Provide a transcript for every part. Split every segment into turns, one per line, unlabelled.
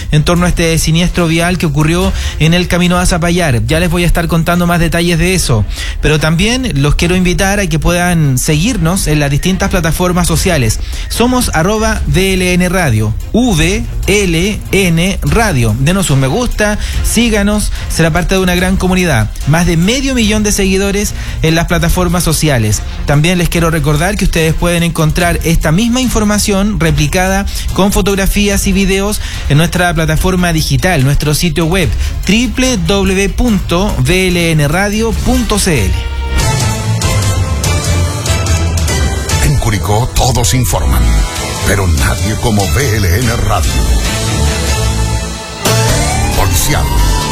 en torno a este siniestro vial que ocurrió en el camino a Zapallar. Ya les voy a estar contando más detalles de eso, pero también los quiero invitar a que puedan seguirnos en las distintas plataformas sociales. Somos @VLN Radio, VLN Radio. Denos un me gusta, síganos, será parte de una gran comunidad. Más de 500 000 de seguidores en las plataformas sociales. También les quiero recordar que ustedes pueden encontrar esta misma información replicada con fotografías y videos en nuestra plataforma digital, nuestro sitio web www.vlnradio.cl.
En Curicó todos informan, pero nadie como VLN Radio. Policial.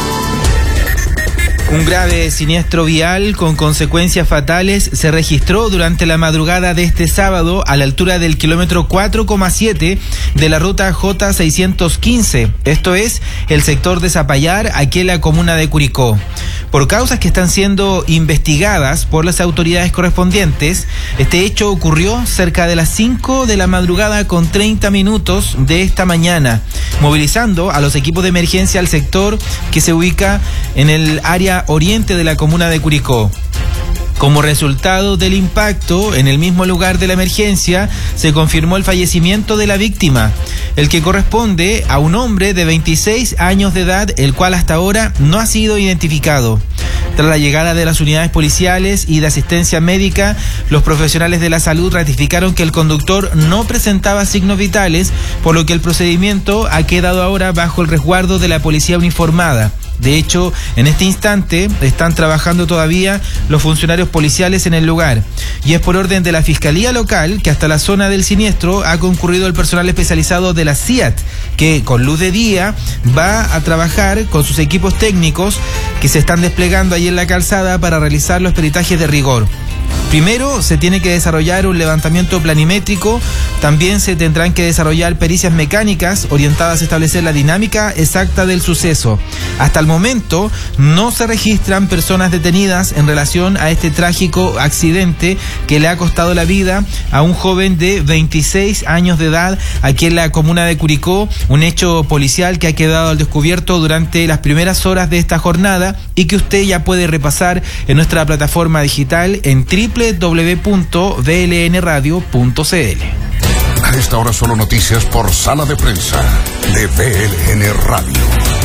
Un grave siniestro vial con consecuencias fatales se registró durante la madrugada de este sábado a la altura del kilómetro 4,7 de la ruta J615. Esto es el sector de Zapallar, aquí en la comuna de Curicó. Por causas que están siendo investigadas por las autoridades correspondientes, este hecho ocurrió cerca de las 5 de la madrugada con 30 minutos de esta mañana, movilizando a los equipos de emergencia al sector que se ubica en el área oriente de la comuna de Curicó. Como resultado del impacto, en el mismo lugar de la emergencia, se confirmó el fallecimiento de la víctima, el que corresponde a un hombre de 26 años de edad, el cual hasta ahora no ha sido identificado. Tras la llegada de las unidades policiales y de asistencia médica, los profesionales de la salud ratificaron que el conductor no presentaba signos vitales, por lo que el procedimiento ha quedado ahora bajo el resguardo de la policía uniformada. De hecho, en este instante están trabajando todavía los funcionarios policiales en el lugar. Y es por orden de la Fiscalía Local que hasta la zona del siniestro ha concurrido el personal especializado de la CIAT, que con luz de día va a trabajar con sus equipos técnicos que se están desplegando ahí en la calzada para realizar los peritajes de rigor. Primero se tiene que desarrollar un levantamiento planimétrico, también se tendrán que desarrollar pericias mecánicas orientadas a establecer la dinámica exacta del suceso. Hasta el momento no se registran personas detenidas en relación a este trágico accidente que le ha costado la vida a un joven de 26 años de edad aquí en la comuna de Curicó, un hecho policial que ha quedado al descubierto durante las primeras horas de esta jornada y que usted ya puede repasar en nuestra plataforma digital en www.vlnradio.cl.
A esta hora solo noticias por Sala de Prensa de VLN Radio.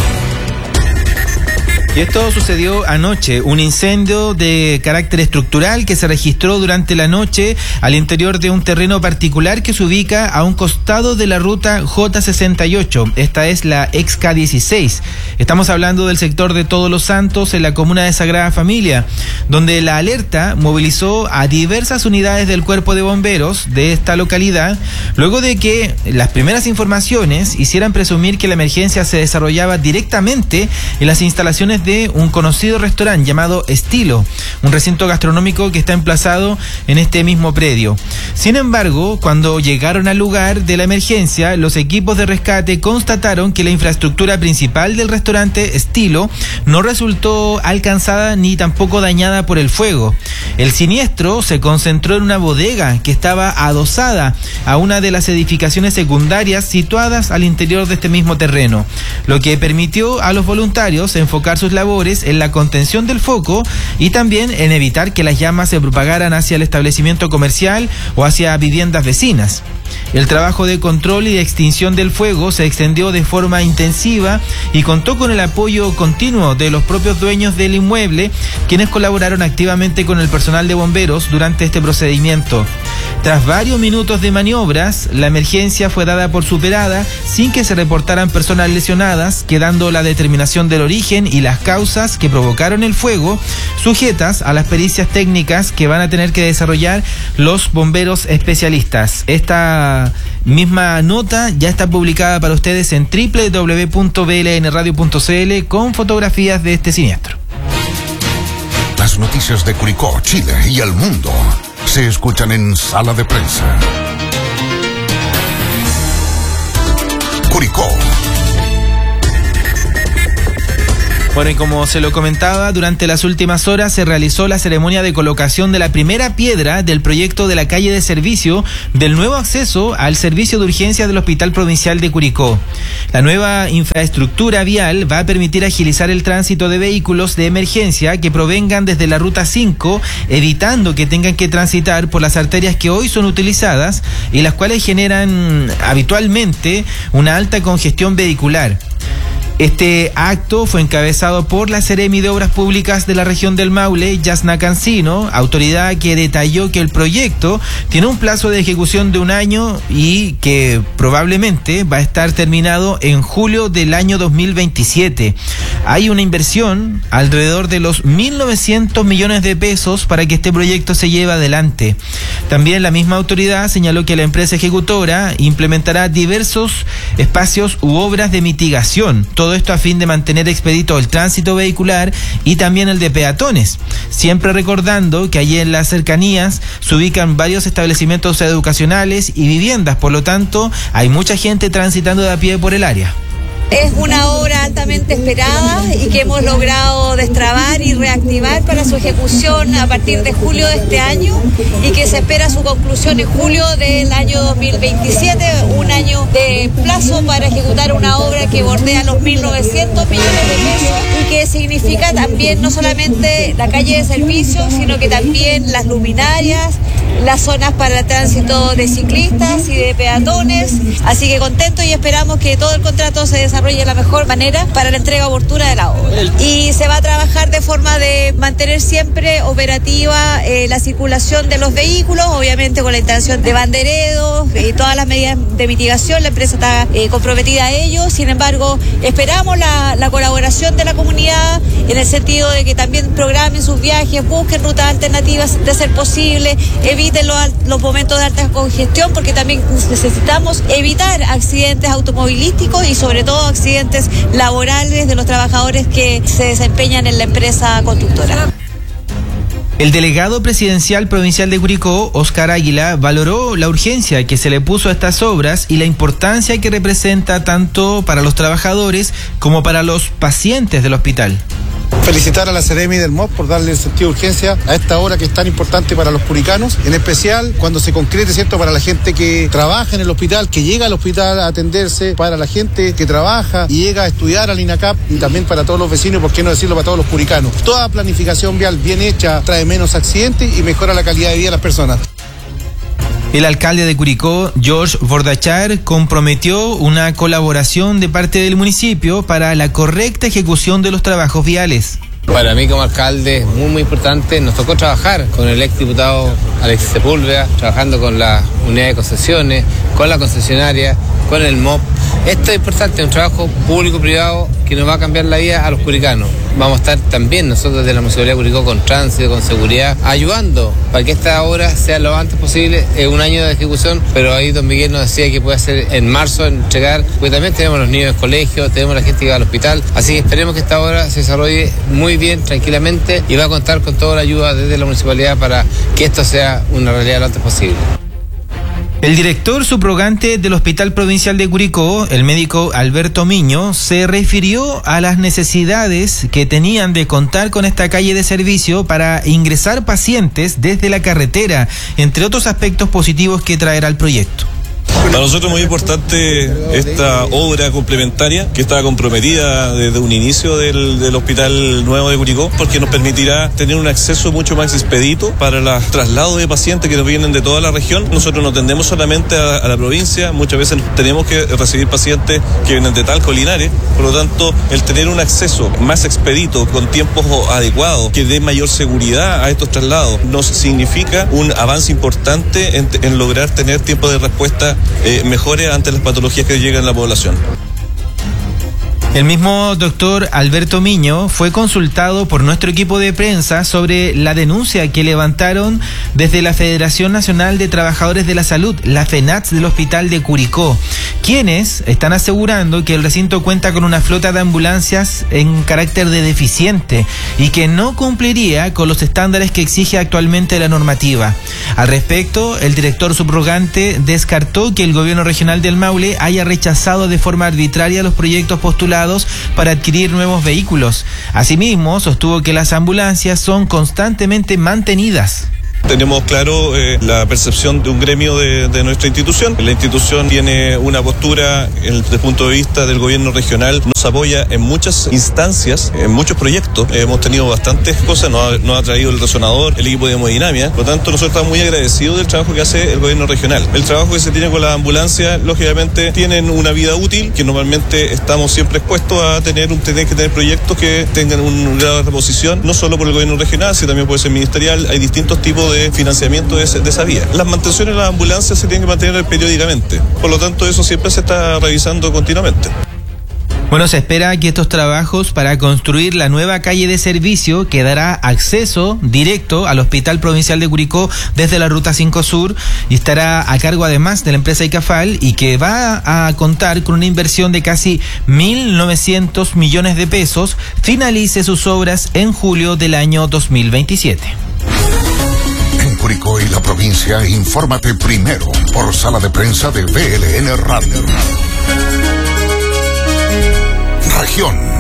Y esto sucedió anoche, un incendio de carácter estructural que se registró durante la noche al interior de un terreno particular que se ubica a un costado de la ruta J68. Esta es la ex K16. Estamos hablando del sector de Todos los Santos en la comuna de Sagrada Familia, donde la alerta movilizó a diversas unidades del cuerpo de bomberos de esta localidad, luego de que las primeras informaciones hicieran presumir que la emergencia se desarrollaba directamente en las instalaciones de un conocido restaurante llamado Estilo, un recinto gastronómico que está emplazado en este mismo predio. Sin embargo, cuando llegaron al lugar de la emergencia, los equipos de rescate constataron que la infraestructura principal del restaurante Estilo no resultó alcanzada ni tampoco dañada por el fuego. El siniestro se concentró en una bodega que estaba adosada a una de las edificaciones secundarias situadas al interior de este mismo terreno, lo que permitió a los voluntarios enfocar sus labores en la contención del foco y también en evitar que las llamas se propagaran hacia el establecimiento comercial o hacia viviendas vecinas. El trabajo de control y de extinción del fuego se extendió de forma intensiva y contó con el apoyo continuo de los propios dueños del inmueble, quienes colaboraron activamente con el personal de bomberos durante este procedimiento. Tras varios minutos de maniobras, la emergencia fue dada por superada sin que se reportaran personas lesionadas, quedando la determinación del origen y las causas que provocaron el fuego sujetas a las pericias técnicas que van a tener que desarrollar los bomberos especialistas. Esta misma nota ya está publicada para ustedes en www.vlnradio.cl con fotografías de este siniestro.
Las noticias de Curicó, Chile y el mundo se escuchan en Sala de Prensa. Curicó.
Bueno, y como se lo comentaba, durante las últimas horas se realizó la ceremonia de colocación de la primera piedra del proyecto de la calle de servicio del nuevo acceso al servicio de urgencias del Hospital Provincial de Curicó. La nueva infraestructura vial va a permitir agilizar el tránsito de vehículos de emergencia que provengan desde la Ruta 5, evitando que tengan que transitar por las arterias que hoy son utilizadas y las cuales generan habitualmente una alta congestión vehicular. Este acto fue encabezado por la Seremi de Obras Públicas de la región del Maule, Yasna Cancino, autoridad que detalló que el proyecto tiene un plazo de ejecución de 1 año y que probablemente va a estar terminado en julio del año 2027. Hay una inversión alrededor de los 1.900 millones de pesos para que este proyecto se lleve adelante. También la misma autoridad señaló que la empresa ejecutora implementará diversos espacios u obras de mitigación. Todo esto a fin de mantener expedito el tránsito vehicular y también el de peatones. Siempre recordando que allí en las cercanías se ubican varios establecimientos educacionales y viviendas, por lo tanto hay mucha gente transitando de a pie por el área.
Es una obra altamente esperada y que hemos logrado destrabar y reactivar para su ejecución a partir de julio de este año y que se espera su conclusión en julio del año 2027, 1 año de plazo para ejecutar una obra que bordea los 1.900 millones de pesos y que significa también no solamente la calle de servicio, sino que también las luminarias, las zonas para el tránsito de ciclistas y de peatones, así que contentos y esperamos que todo el contrato se desarrolle de la mejor manera para la entrega oportuna de la obra. Y se va a trabajar de forma de mantener siempre operativa la circulación de los vehículos, obviamente con la instalación de banderedos y todas las medidas de mitigación. La empresa está comprometida a ello, sin embargo esperamos la colaboración de la comunidad en el sentido de que también programen sus viajes, busquen rutas alternativas de ser posible, eviten los momentos de alta congestión porque también necesitamos evitar accidentes automovilísticos y sobre todo accidentes laborales de los trabajadores que se desempeñan en la empresa constructora.
El delegado presidencial provincial de Curicó, Oscar Águila, valoró la urgencia que se le puso a estas obras y la importancia que representa tanto para los trabajadores como para los pacientes del hospital.
Felicitar a la Seremi del MOP por darle el sentido de urgencia a esta obra que es tan importante para los curicanos, en especial cuando se concrete, ¿cierto?, para la gente que trabaja en el hospital, que llega al hospital a atenderse, para la gente que trabaja y llega a estudiar al INACAP y también para todos los vecinos, por qué no decirlo, para todos los curicanos. Toda planificación vial bien hecha trae menos accidentes y mejora la calidad de vida de las personas.
El alcalde de Curicó, George Bordachar, comprometió una colaboración de parte del municipio para la correcta ejecución de los trabajos viales.
Para mí como alcalde es muy importante. Nos tocó trabajar con el exdiputado Alexis Sepúlveda, trabajando con la unidad de concesiones, con la concesionaria, con el MOP. Esto es importante, un trabajo público-privado que nos va a cambiar la vida a los curicanos. Vamos a estar también nosotros desde la Municipalidad de Curicó con tránsito, con seguridad, ayudando para que esta obra sea lo antes posible. Es 1 año de ejecución, pero ahí don Miguel nos decía que puede ser en marzo entregar, porque también tenemos los niños de colegio, tenemos la gente que va al hospital, así que esperemos que esta obra se desarrolle muy bien, tranquilamente, y va a contar con toda la ayuda desde la Municipalidad para que esto sea una realidad lo antes posible.
El director subrogante del Hospital Provincial de Curicó, el médico Alberto Miño, se refirió a las necesidades que tenían de contar con esta calle de servicio para ingresar pacientes desde la carretera, entre otros aspectos positivos que traerá el proyecto.
Para nosotros es muy importante esta obra complementaria que estaba comprometida desde un inicio del Hospital Nuevo de Curicó, porque nos permitirá tener un acceso mucho más expedito para los traslados de pacientes que nos vienen de toda la región. Nosotros no atendemos solamente a la provincia, muchas veces tenemos que recibir pacientes que vienen de Talca o Linares, por lo tanto el tener un acceso más expedito, con tiempos adecuados, que dé mayor seguridad a estos traslados, nos significa un avance importante en lograr tener tiempo de respuesta mejores ante las patologías que llegan a la población.
El mismo doctor Alberto Miño fue consultado por nuestro equipo de prensa sobre la denuncia que levantaron desde la Federación Nacional de Trabajadores de la Salud, la FENATS del Hospital de Curicó, quienes están asegurando que el recinto cuenta con una flota de ambulancias en carácter de deficiente y que no cumpliría con los estándares que exige actualmente la normativa. Al respecto, el director subrogante descartó que el gobierno regional del Maule haya rechazado de forma arbitraria los proyectos postulados privados para adquirir nuevos vehículos. Asimismo, sostuvo que las ambulancias son constantemente mantenidas.
Tenemos claro la percepción de un gremio de nuestra institución. La institución tiene una postura desde el punto de vista del gobierno regional, nos apoya en muchas instancias, en muchos proyectos. Hemos tenido bastantes cosas, nos ha traído el resonador, el equipo de hemodinamia. Por lo tanto, nosotros estamos muy agradecidos del trabajo que hace el gobierno regional. El trabajo que se tiene con las ambulancias, lógicamente, tienen una vida útil, que normalmente estamos siempre expuestos a tener que tener proyectos que tengan un grado de reposición, no solo por el gobierno regional, sino también puede ser ministerial. Hay distintos tipos de financiamiento de esa vía. Las mantenciones de las ambulancias se tienen que mantener periódicamente. Por lo tanto, eso siempre se está revisando continuamente.
Bueno, se espera que estos trabajos para construir la nueva calle de servicio que dará acceso directo al Hospital Provincial de Curicó desde la Ruta 5 Sur y estará a cargo además de la empresa ICAFAL y que va a contar con una inversión de casi 1.900 millones de pesos, finalice sus obras en julio del año 2027.
En Curicó y la provincia, infórmate primero por Sala de Prensa de VLN Radio. Región.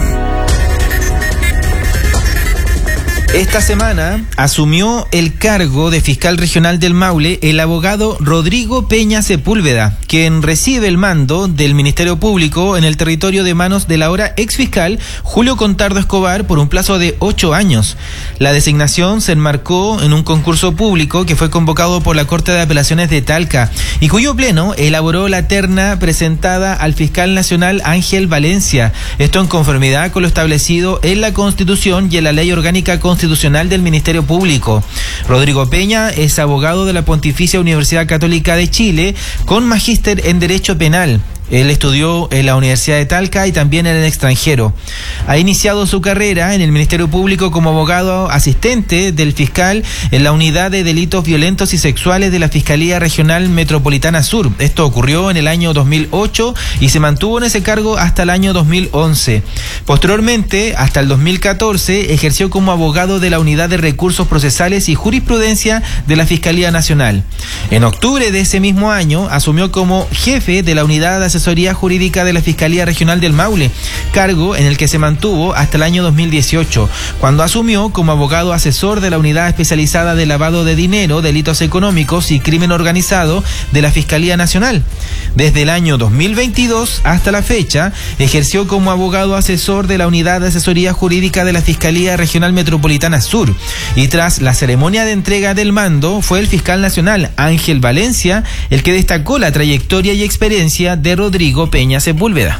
Esta semana asumió el cargo de fiscal regional del Maule el abogado Rodrigo Peña Sepúlveda, quien recibe el mando del Ministerio Público en el territorio de manos del ahora exfiscal Julio Contardo Escobar por un plazo de 8 años. La designación se enmarcó en un concurso público que fue convocado por la Corte de Apelaciones de Talca y cuyo pleno elaboró la terna presentada al fiscal nacional Ángel Valencia. Esto en conformidad con lo establecido en la Constitución y en la Ley Orgánica Constitucional del Ministerio Público. Rodrigo Peña es abogado de la Pontificia Universidad Católica de Chile con magíster en Derecho Penal. Él estudió en la Universidad de Talca y también en el extranjero. Ha iniciado su carrera en el Ministerio Público como abogado asistente del fiscal en la Unidad de Delitos Violentos y Sexuales de la Fiscalía Regional Metropolitana Sur. Esto ocurrió en el año 2008 y se mantuvo en ese cargo hasta el año 2011. Posteriormente, hasta el 2014, ejerció como abogado de la Unidad de Recursos Procesales y Jurisprudencia de la Fiscalía Nacional. En octubre de ese mismo año, asumió como jefe de la Unidad de Asesoría Jurídica de la Fiscalía Regional del Maule, cargo en el que se mantuvo hasta el año 2018, cuando asumió como abogado asesor de la Unidad Especializada de Lavado de Dinero, Delitos Económicos y Crimen Organizado de la Fiscalía Nacional. Desde el año 2022 hasta la fecha, ejerció como abogado asesor de la Unidad de Asesoría Jurídica de la Fiscalía Regional Metropolitana Sur, y tras la ceremonia de entrega del mando, fue el fiscal nacional Ángel Valencia el que destacó la trayectoria y experiencia de Rodrigo Peña Sepúlveda.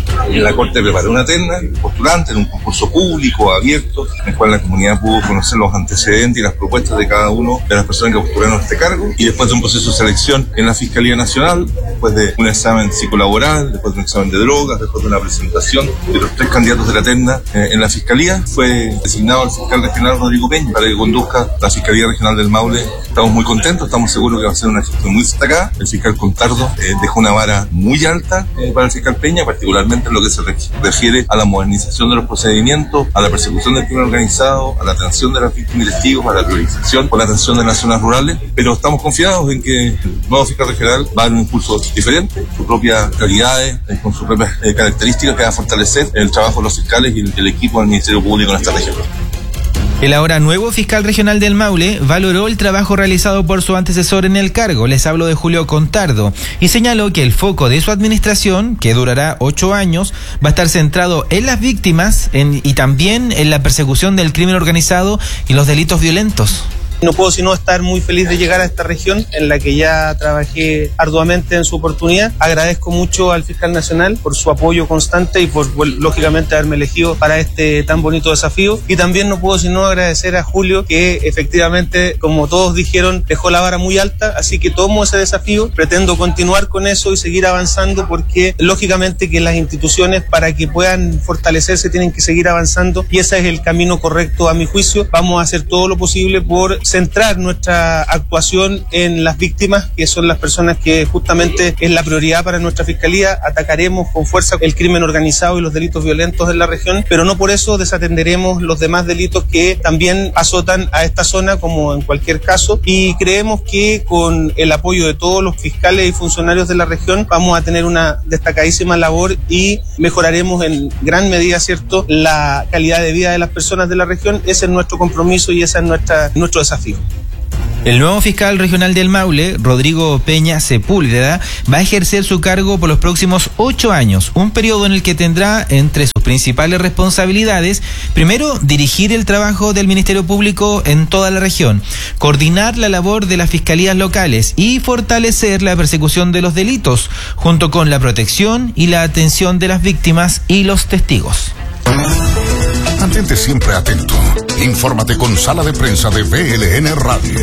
La Corte preparó una terna postulante en un concurso público, abierto, en el cual la comunidad pudo conocer los antecedentes y las propuestas de cada uno de las personas que postularon este cargo, y después de un proceso de selección en la Fiscalía Nacional, después de un examen psicolaboral, después de un examen de drogas, después de una presentación de los 3 candidatos de la terna en la Fiscalía, fue designado el fiscal regional Rodrigo Peña para que conduzca la Fiscalía Regional del Maule. Estamos muy contentos, estamos seguros que va a ser una gestión muy destacada. El fiscal Contardo dejó una vara muy alta para el fiscal Peña, particularmente en lo que se refiere a la modernización de los procedimientos, a la persecución del crimen organizado, a la atención de las víctimas y testigos, a la priorización por la atención de las zonas rurales, pero estamos confiados en que el nuevo fiscal regional va a dar un impulso diferente, sus propias calidades, con sus propias características que va a fortalecer el trabajo de los fiscales y el equipo del Ministerio Público en esta región.
El ahora nuevo fiscal regional del Maule valoró el trabajo realizado por su antecesor en el cargo, les hablo de Julio Contardo, y señaló que el foco de su administración, que durará 8 años, va a estar centrado en las víctimas y también en la persecución del crimen organizado y los delitos violentos.
No puedo sino estar muy feliz de llegar a esta región en la que ya trabajé arduamente en su oportunidad. Agradezco mucho al fiscal nacional por su apoyo constante y por, lógicamente, haberme elegido para este tan bonito desafío. Y también no puedo sino agradecer a Julio, que efectivamente, como todos dijeron, dejó la vara muy alta, así que tomo ese desafío, pretendo continuar con eso y seguir avanzando, porque lógicamente que las instituciones, para que puedan fortalecerse, tienen que seguir avanzando, y ese es el camino correcto a mi juicio. Vamos a hacer todo lo posible por centrar nuestra actuación en las víctimas, que son las personas que justamente es la prioridad para nuestra Fiscalía. Atacaremos con fuerza el crimen organizado y los delitos violentos en la región, pero no por eso desatenderemos los demás delitos que también azotan a esta zona, como en cualquier caso, y creemos que con el apoyo de todos los fiscales y funcionarios de la región vamos a tener una destacadísima labor y mejoraremos en gran medida, ¿cierto?, la calidad de vida de las personas de la región. Ese es nuestro compromiso y ese es nuestro desafío.
El nuevo fiscal regional del Maule, Rodrigo Peña Sepúlveda, va a ejercer su cargo por los próximos 8 años, un periodo en el que tendrá entre sus principales responsabilidades, primero, dirigir el trabajo del Ministerio Público en toda la región, coordinar la labor de las fiscalías locales y fortalecer la persecución de los delitos, junto con la protección y la atención de las víctimas y los testigos.
Mantente siempre atento. Infórmate con Sala de Prensa de BLN Radio.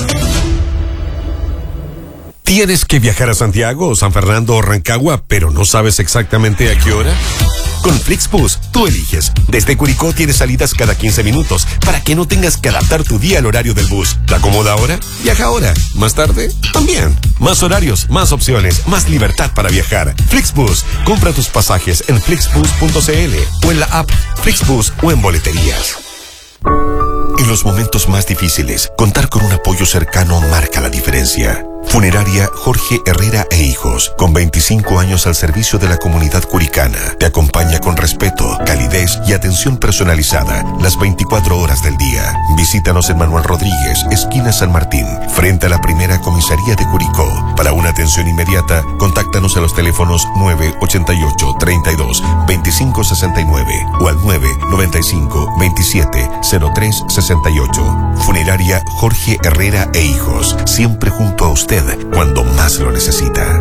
¿Tienes que viajar a Santiago, San Fernando o Rancagua, pero no sabes exactamente a qué hora? Con Flixbus, tú eliges. Desde Curicó tienes salidas cada 15 minutos para que no tengas que adaptar tu día al horario del bus. ¿Te acomoda ahora? Viaja ahora. ¿Más tarde? También. Más horarios, más opciones, más libertad para viajar. Flixbus. Compra tus pasajes en flixbus.cl o en la app Flixbus o en boleterías. En los momentos más difíciles, contar con un apoyo cercano marca la diferencia. Funeraria Jorge Herrera e Hijos, con 25 años al servicio de la comunidad curicana, te acompaña con respeto, calidez y atención personalizada las 24 horas del día. Visítanos en Manuel Rodríguez, esquina San Martín, frente a la primera comisaría de Curicó. Para una atención inmediata, contáctanos a los teléfonos 988 32 25 69 o al 995 27 03 68. Funeraria Jorge Herrera e Hijos, siempre junto a usted cuando más lo necesita.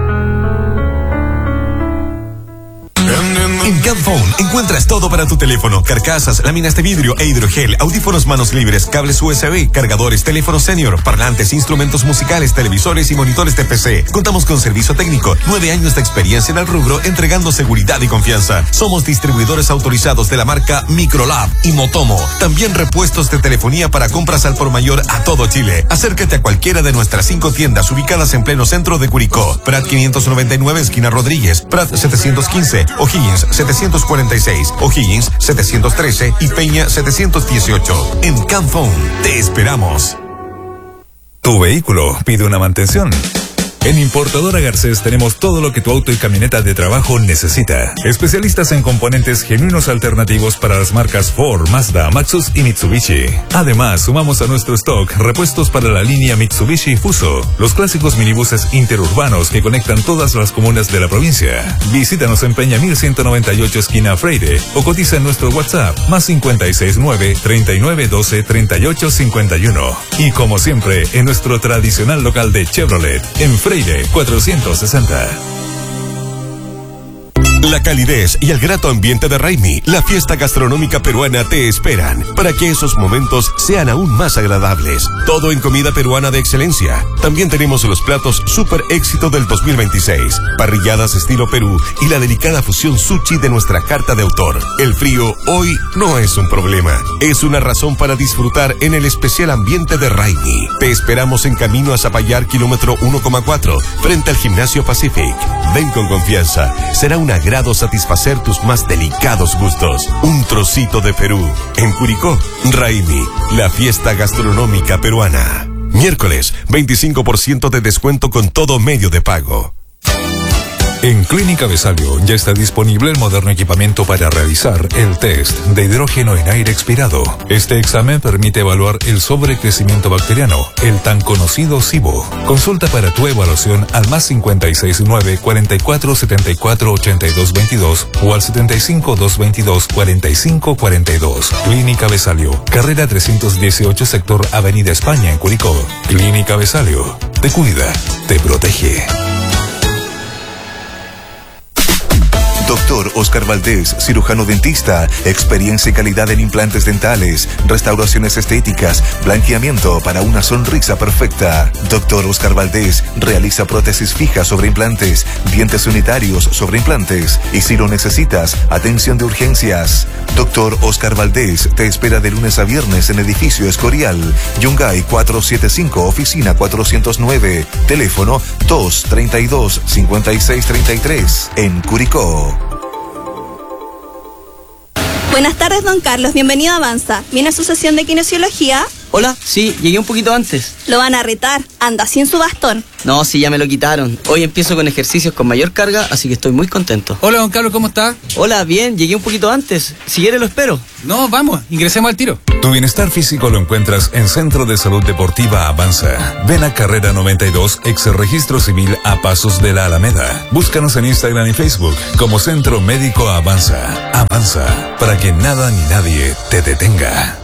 En Camphone encuentras todo para tu teléfono: carcasas, láminas de vidrio e hidrogel, audífonos manos libres, cables USB, cargadores, teléfono senior, parlantes, instrumentos musicales, televisores y monitores de PC. Contamos con servicio técnico, 9 años de experiencia en el rubro, entregando seguridad y confianza. Somos distribuidores autorizados de la marca Microlab y Motomo. También repuestos de telefonía para compras al por mayor a todo Chile. Acércate a cualquiera de nuestras 5 tiendas ubicadas en pleno centro de Curicó: Prat 599, esquina Rodríguez; Prat 715, O'Higgins 746, O'Higgins 713 y Peña 718. En Camphone te esperamos.
Tu vehículo pide una mantención. En Importadora Garcés tenemos todo lo que tu auto y camioneta de trabajo necesita. Especialistas en componentes genuinos alternativos para las marcas Ford, Mazda, Maxus y Mitsubishi. Además, sumamos a nuestro stock repuestos para la línea Mitsubishi Fuso, los clásicos minibuses interurbanos que conectan todas las comunas de la provincia. Visítanos en Peña 1198, esquina Freire, o cotiza en nuestro WhatsApp +569 3912 3851. Y como siempre, en nuestro tradicional local de Chevrolet, en Freire 460.
La calidez y el grato ambiente de Raimi, la fiesta gastronómica peruana, te esperan para que esos momentos sean aún más agradables. Todo en comida peruana de excelencia. También tenemos los platos super éxito del 2026, parrilladas estilo Perú y la delicada fusión sushi de nuestra carta de autor. El frío hoy no es un problema, es una razón para disfrutar en el especial ambiente de Raimi. Te esperamos en camino a Zapallar, kilómetro 1,4, frente al Gimnasio Pacific. Ven con confianza, será un agrado satisfacer tus más delicados gustos. Un trocito de Perú. En Curicó, Raimi, la fiesta gastronómica peruana. Miércoles, 25% de descuento con todo medio de pago.
En Clínica Besalio ya está disponible el moderno equipamiento para realizar el test de hidrógeno en aire expirado. Este examen permite evaluar el sobrecrecimiento bacteriano, el tan conocido SIBO. Consulta para tu evaluación al +569 44 74 82 22 o al 75 222 45 42. Clínica Besalio, carrera 318, sector Avenida España, en Curicó. Clínica Besalio, te cuida, te protege.
Doctor Oscar Valdés, cirujano dentista, experiencia y calidad en implantes dentales, restauraciones estéticas, blanqueamiento para una sonrisa perfecta. Doctor Oscar Valdés realiza prótesis fijas sobre implantes, dientes unitarios sobre implantes y si lo necesitas, atención de urgencias. Doctor Oscar Valdés te espera de lunes a viernes en edificio Escorial, Yungay 475, oficina 409, teléfono 232-5633 en Curicó.
Buenas tardes, don Carlos. Bienvenido a Avanza. ¿Viene a su sesión de kinesiología?
Hola, sí, llegué un poquito antes.
Lo van a retar. Anda sin su bastón.
No, sí, ya me lo quitaron. Hoy empiezo con ejercicios con mayor carga, así que estoy muy contento.
Hola, don Carlos, ¿cómo está?
Hola, bien, llegué un poquito antes. Si quiere lo espero.
No, vamos, ingresemos al tiro.
Tu bienestar físico lo encuentras en Centro de Salud Deportiva Avanza. Ven a Carrera 92, ex Registro Civil a Pasos de la Alameda. Búscanos en Instagram y Facebook como Centro Médico Avanza. Avanza, para que nada ni nadie te detenga.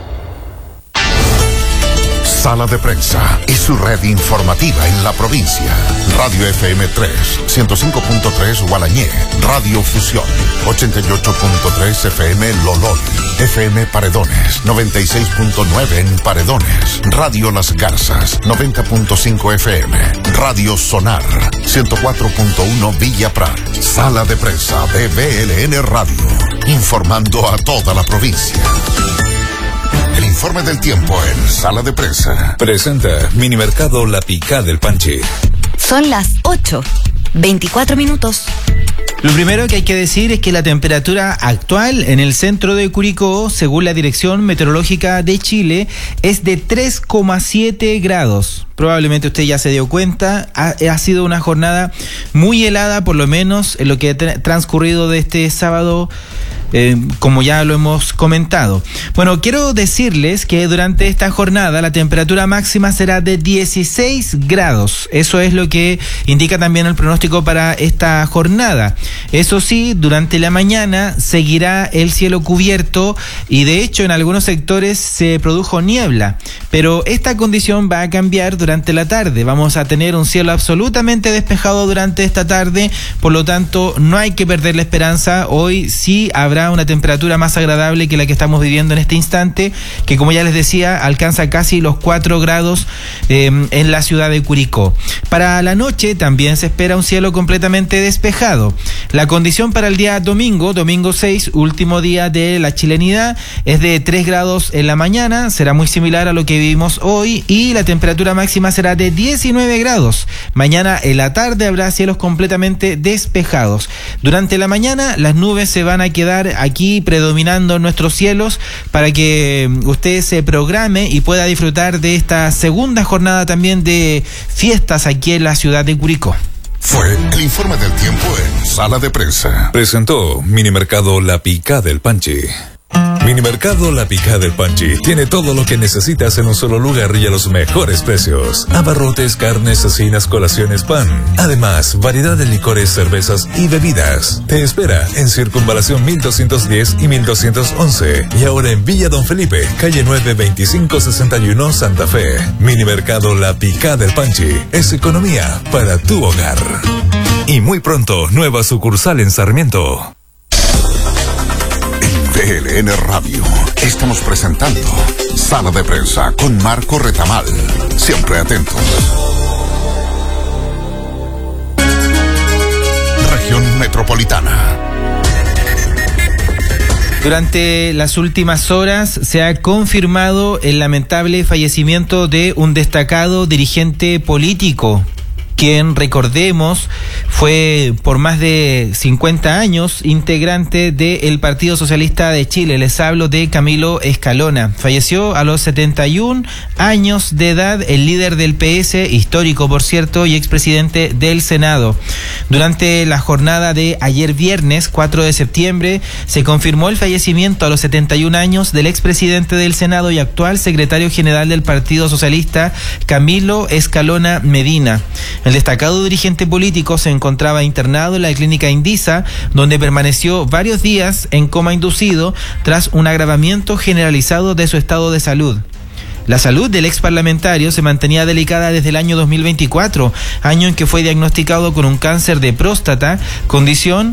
Sala de Prensa y su red informativa en la provincia. Radio FM 3, 105.3 Gualañé, Radio Fusión, 88.3 FM Lolol, FM Paredones, 96.9 en Paredones, Radio Las Garzas, 90.5 FM, Radio Sonar, 104.1 Villa Prat. Sala de Prensa de BLN Radio, informando a toda la provincia. El informe del tiempo en Sala de Prensa.
Presenta Minimercado La Picá del Panchi.
Son las 8:24 minutos.
Lo primero que hay que decir es que la temperatura actual en el centro de Curicó, según la Dirección Meteorológica de Chile, es de 3,7 grados. Probablemente usted ya se dio cuenta, ha sido una jornada muy helada, por lo menos en lo que ha transcurrido de este sábado, como ya lo hemos comentado. Bueno, quiero decirles que durante esta jornada la temperatura máxima será de 16 grados. Eso es lo que indica también el pronóstico para esta jornada. Eso sí, durante la mañana seguirá el cielo cubierto y de hecho en algunos sectores se produjo niebla, pero esta condición va a cambiar durante la tarde. Vamos a tener un cielo absolutamente despejado durante esta tarde, por lo tanto no hay que perder la esperanza. Hoy sí habrá una temperatura más agradable que la que estamos viviendo en este instante, que como ya les decía, alcanza casi los 4 grados en la ciudad de Curicó. Para la noche también se espera un cielo completamente despejado. La condición para el día domingo 6, último día de la chilenidad, es de 3 grados en la mañana, será muy similar a lo que vivimos hoy, y la temperatura máxima será de 19 grados. Mañana en la tarde habrá cielos completamente despejados. Durante la mañana las nubes se van a quedar aquí predominando nuestros cielos para que usted se programe y pueda disfrutar de esta segunda jornada también de fiestas aquí en la ciudad de Curicó.
Fue el informe del tiempo en Sala de Prensa.
Presentó Minimercado La Picá del Panchi. Minimercado La Picá del Panchi tiene todo lo que necesitas en un solo lugar y a los mejores precios. Abarrotes, carnes, cecinas, colaciones, pan. Además, variedad de licores, cervezas y bebidas. Te espera en Circunvalación 1210 y 1211. Y ahora en Villa Don Felipe, calle 9, 2561, Santa Fe. Minimercado La Picá del Panchi es economía para tu hogar. Y muy pronto, nueva sucursal en Sarmiento.
BLN Radio. Estamos presentando Sala de Prensa con Marco Retamal. Siempre atentos. Región Metropolitana.
Durante las últimas horas se ha confirmado el lamentable fallecimiento de un destacado dirigente político, quien, recordemos, fue por más de 50 años integrante del Partido Socialista de Chile. Les hablo de Camilo Escalona. Falleció a los 71 años de edad, el líder del PS, histórico por cierto, y expresidente del Senado. Durante la jornada de ayer viernes 4 de septiembre se confirmó el fallecimiento a los 71 años del expresidente del Senado y actual secretario general del Partido Socialista, Camilo Escalona Medina. El destacado dirigente político se encontraba internado en la clínica Indisa, donde permaneció varios días en coma inducido tras un agravamiento generalizado de su estado de salud. La salud del ex parlamentario se mantenía delicada desde el año 2024, año en que fue diagnosticado con un cáncer de próstata, condición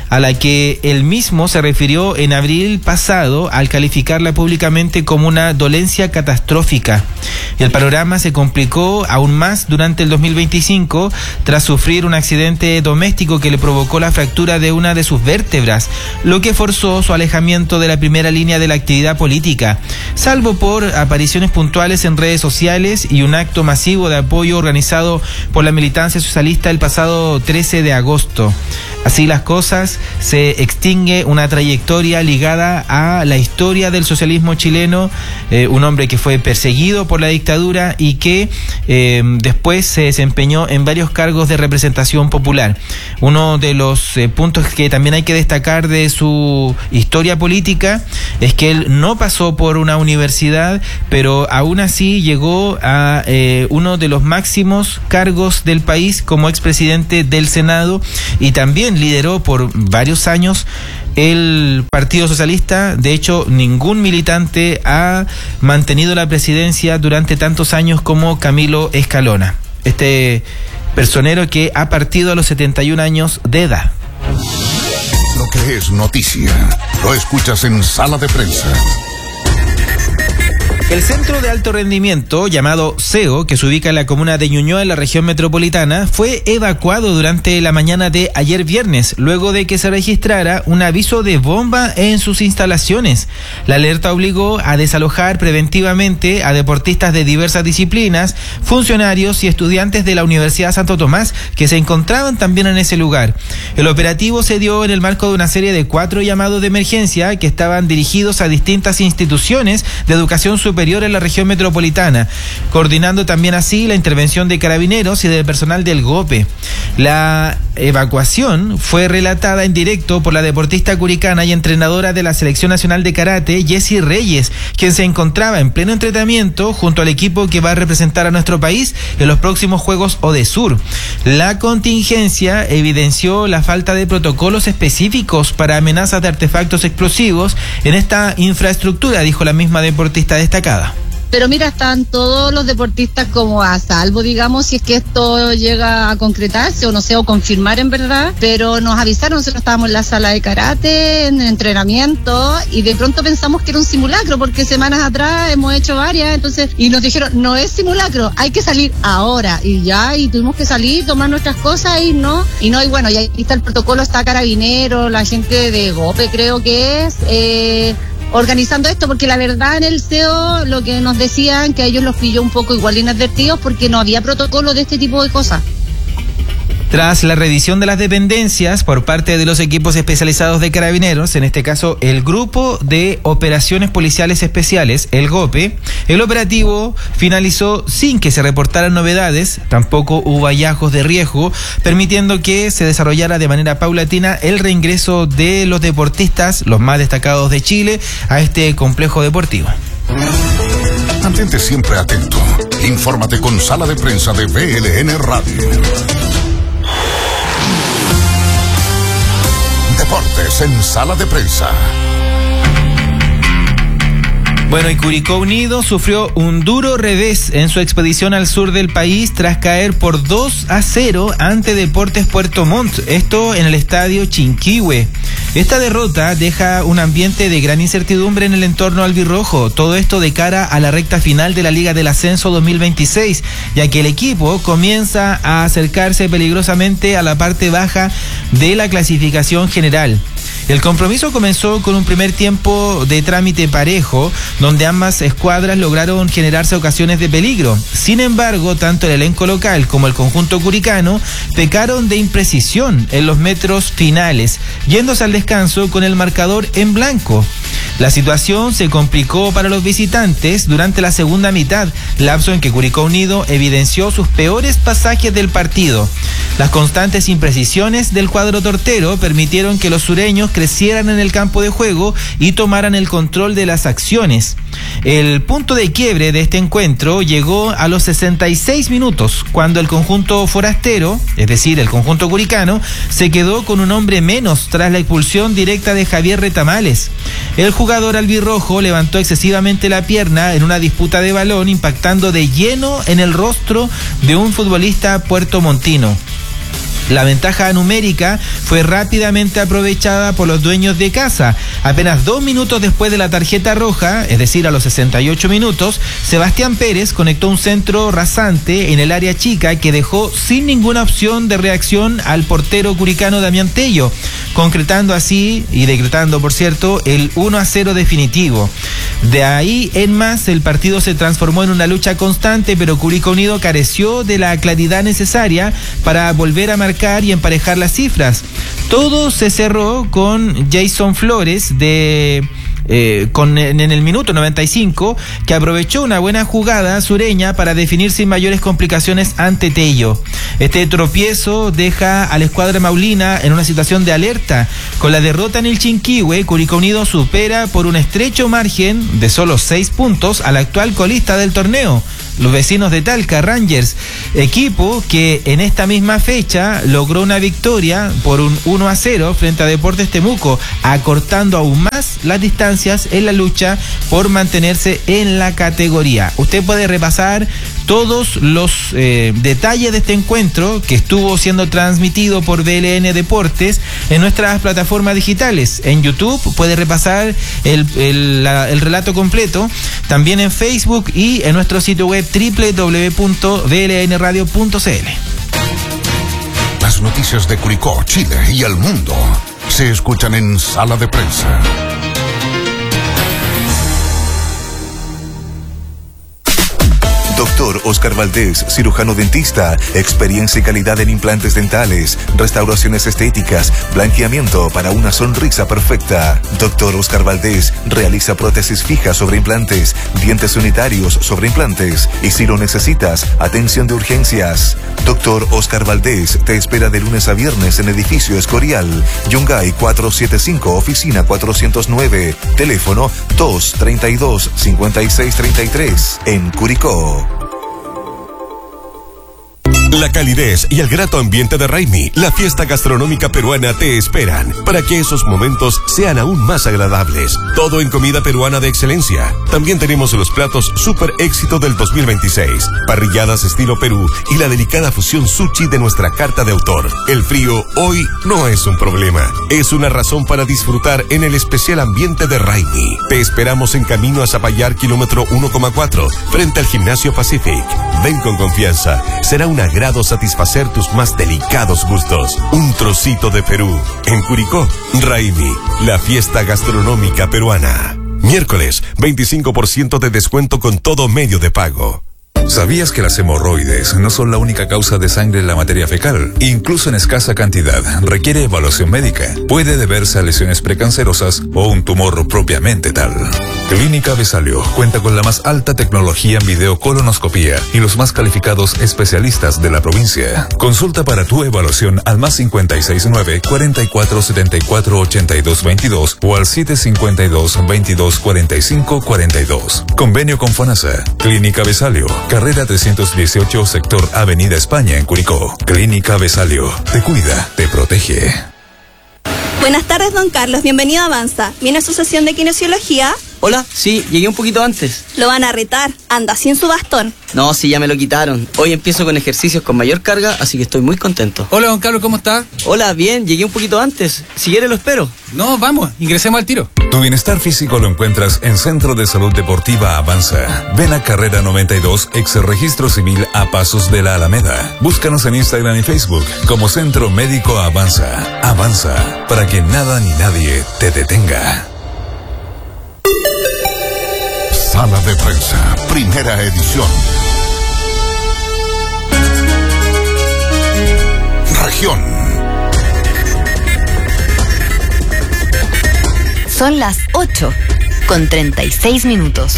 a la que él mismo se refirió en abril pasado al calificarla públicamente como una dolencia catastrófica. El panorama se complicó aún más durante el 2025 tras sufrir un accidente doméstico que le provocó la fractura de una de sus vértebras, lo que forzó su alejamiento de la primera línea de la actividad política, salvo por apariciones puntuales en redes sociales y un acto masivo de apoyo organizado por la militancia socialista el pasado 13 de agosto. Así las cosas, se extingue una trayectoria ligada a la historia del socialismo chileno, un hombre que fue perseguido por la dictadura y que después se desempeñó en varios cargos de representación popular. Uno de los puntos que también hay que destacar de su historia política es que él no pasó por una universidad, pero aún así llegó a uno de los máximos cargos del país como expresidente del Senado, y también lideró por varios años el Partido Socialista. De hecho, ningún militante ha mantenido la presidencia durante tantos años como Camilo Escalona, este personero que ha partido a los 71 años de edad.
Lo que es noticia, lo escuchas en Sala de Prensa.
El Centro de Alto Rendimiento, llamado CEO, que se ubica en la comuna de Ñuñoa, en la región metropolitana, fue evacuado durante la mañana de ayer viernes, luego de que se registrara un aviso de bomba en sus instalaciones. La alerta obligó a desalojar preventivamente a deportistas de diversas disciplinas, funcionarios y estudiantes de la Universidad Santo Tomás, que se encontraban también en ese lugar. El operativo se dio en el marco de una serie de 4 llamados de emergencia que estaban dirigidos a distintas instituciones de educación superior en la región metropolitana, coordinando también así la intervención de carabineros y del personal del GOPE. La evacuación fue relatada en directo por la deportista curicana y entrenadora de la Selección Nacional de Karate, Jessie Reyes, quien se encontraba en pleno entrenamiento junto al equipo que va a representar a nuestro país en los próximos Juegos ODESUR. La contingencia evidenció la falta de protocolos específicos para amenazas de artefactos explosivos en esta infraestructura, dijo la misma deportista destacada.
Pero mira, están todos los deportistas como a salvo, digamos, si es que esto llega a concretarse o no sé, o confirmar en verdad, pero nos avisaron, nosotros estábamos en la sala de karate, en entrenamiento, y de pronto pensamos que era un simulacro, porque semanas atrás hemos hecho varias, entonces, y nos dijeron, no es simulacro, hay que salir ahora, y ya, y tuvimos que salir, tomar nuestras cosas, y bueno, y ahí está el protocolo, está Carabinero, la gente de GOPE creo que es, organizando esto, porque la verdad en el CEO lo que nos decían que a ellos los pilló un poco igual inadvertidos porque no había protocolo de este tipo de cosas.
Tras la revisión de las dependencias por parte de los equipos especializados de carabineros, en este caso el Grupo de Operaciones Policiales Especiales, el GOPE, el operativo finalizó sin que se reportaran novedades, tampoco hubo hallazgos de riesgo, permitiendo que se desarrollara de manera paulatina el reingreso de los deportistas, los más destacados de Chile, a este complejo deportivo.
Mantente siempre atento. Infórmate con Sala de Prensa de BLN Radio. Deportes en Sala de Prensa.
Bueno, y Curicó Unido sufrió un duro revés en su expedición al sur del país tras caer por 2-0 ante Deportes Puerto Montt, esto en el estadio Chinquihue. Esta derrota deja un ambiente de gran incertidumbre en el entorno albirrojo, todo esto de cara a la recta final de la Liga del Ascenso 2026, ya que el equipo comienza a acercarse peligrosamente a la parte baja de la clasificación general. El compromiso comenzó con un primer tiempo de trámite parejo, donde ambas escuadras lograron generarse ocasiones de peligro. Sin embargo, tanto el elenco local como el conjunto curicano pecaron de imprecisión en los metros finales, yéndose al descanso con el marcador en blanco. La situación se complicó para los visitantes durante la segunda mitad, lapso en que Curicó Unido evidenció sus peores pasajes del partido. Las constantes imprecisiones del cuadro tortero permitieron que los sureños crecieran en el campo de juego y tomaran el control de las acciones. El punto de quiebre de este encuentro llegó a los 66 minutos, cuando el conjunto forastero, es decir, el conjunto curicano, se quedó con un hombre menos tras la expulsión directa de Javier Retamales. El jugador albirrojo levantó excesivamente la pierna en una disputa de balón, impactando de lleno en el rostro de un futbolista puertomontino. La ventaja numérica fue rápidamente aprovechada por los dueños de casa. Apenas 2 minutos después de la tarjeta roja, es decir, a los 68 minutos, Sebastián Pérez conectó un centro rasante en el área chica que dejó sin ninguna opción de reacción al portero curicano Damián Tello, concretando así y decretando, por cierto, el 1-0 definitivo. De ahí en más, el partido se transformó en una lucha constante, pero Curicó Unido careció de la claridad necesaria para volver a marcar y emparejar las cifras. Todo se cerró con Jason Flores en el minuto 95, que aprovechó una buena jugada sureña para definir sin mayores complicaciones ante Tello. Este tropiezo deja a la escuadra maulina en una situación de alerta. Con la derrota en el Chinquihue, Curicó Unido supera por un estrecho margen de solo 6 puntos al actual colista del torneo, los vecinos de Talca, Rangers, equipo que en esta misma fecha logró una victoria por un 1-0 frente a Deportes Temuco, acortando aún más las distancias en la lucha por mantenerse en la categoría. Usted puede repasar todos los detalles de este encuentro, que estuvo siendo transmitido por BLN Deportes, en nuestras plataformas digitales. En YouTube puede repasar el relato completo, también en Facebook y en nuestro sitio web www.blnradio.cl.
Las noticias de Curicó, Chile y el mundo se escuchan en Sala de Prensa.
Doctor Oscar Valdés, cirujano dentista, experiencia y calidad en implantes dentales, restauraciones estéticas, blanqueamiento para una sonrisa perfecta. Doctor Oscar Valdés realiza prótesis fijas sobre implantes, dientes unitarios sobre implantes y si lo necesitas, atención de urgencias. Doctor Oscar Valdés te espera de lunes a viernes en Edificio Escorial, Yungay 475, oficina 409, teléfono 232-5633, en Curicó.
La calidez y el grato ambiente de Raimi, la fiesta gastronómica peruana, te esperan para que esos momentos sean aún más agradables. Todo en comida peruana de excelencia. También tenemos los platos super éxito del 2026, parrilladas estilo Perú y la delicada fusión sushi de nuestra carta de autor. El frío hoy no es un problema, es una razón para disfrutar en el especial ambiente de Raimi. Te esperamos en camino a Zapallar, kilómetro 1,4, frente al Gimnasio Pacific. Ven con confianza, será un agrado satisfacer tus más delicados gustos. Un trocito de Perú. En Curicó, Raimi, la fiesta gastronómica peruana. Miércoles, 25% de descuento con todo medio de pago.
¿Sabías que las hemorroides no son la única causa de sangre en la materia fecal? Incluso en escasa cantidad, requiere evaluación médica. Puede deberse a lesiones precancerosas o un tumor propiamente tal. Clínica Besalio cuenta con la más alta tecnología en videocolonoscopía y los más calificados especialistas de la provincia. Consulta para tu evaluación al más 569-4474-8222 o al 752-2245-42. Convenio con FONASA. Clínica Besalio, carrera 318, sector Avenida España, en Curicó. Clínica Besalio, te cuida, te protege.
Buenas tardes, don Carlos. Bienvenido a Avanza. ¿Viene a su sesión de kinesiología?
Hola, sí, llegué un poquito antes.
Lo van a retar. Anda sin su bastón.
No, sí, ya me lo quitaron. Hoy empiezo con ejercicios con mayor carga, así que estoy muy contento.
Hola, don Carlos, ¿cómo está?
Hola, bien, llegué un poquito antes. Si quiere lo espero.
No, vamos, ingresemos al tiro.
Tu bienestar físico lo encuentras en Centro de Salud Deportiva Avanza. Ven a Carrera 92, ex Registro Civil, a pasos de la Alameda. Búscanos en Instagram y Facebook como Centro Médico Avanza. Avanza, para que nada ni nadie te detenga.
Sala de Prensa, primera edición. Región.
Son las 8:36.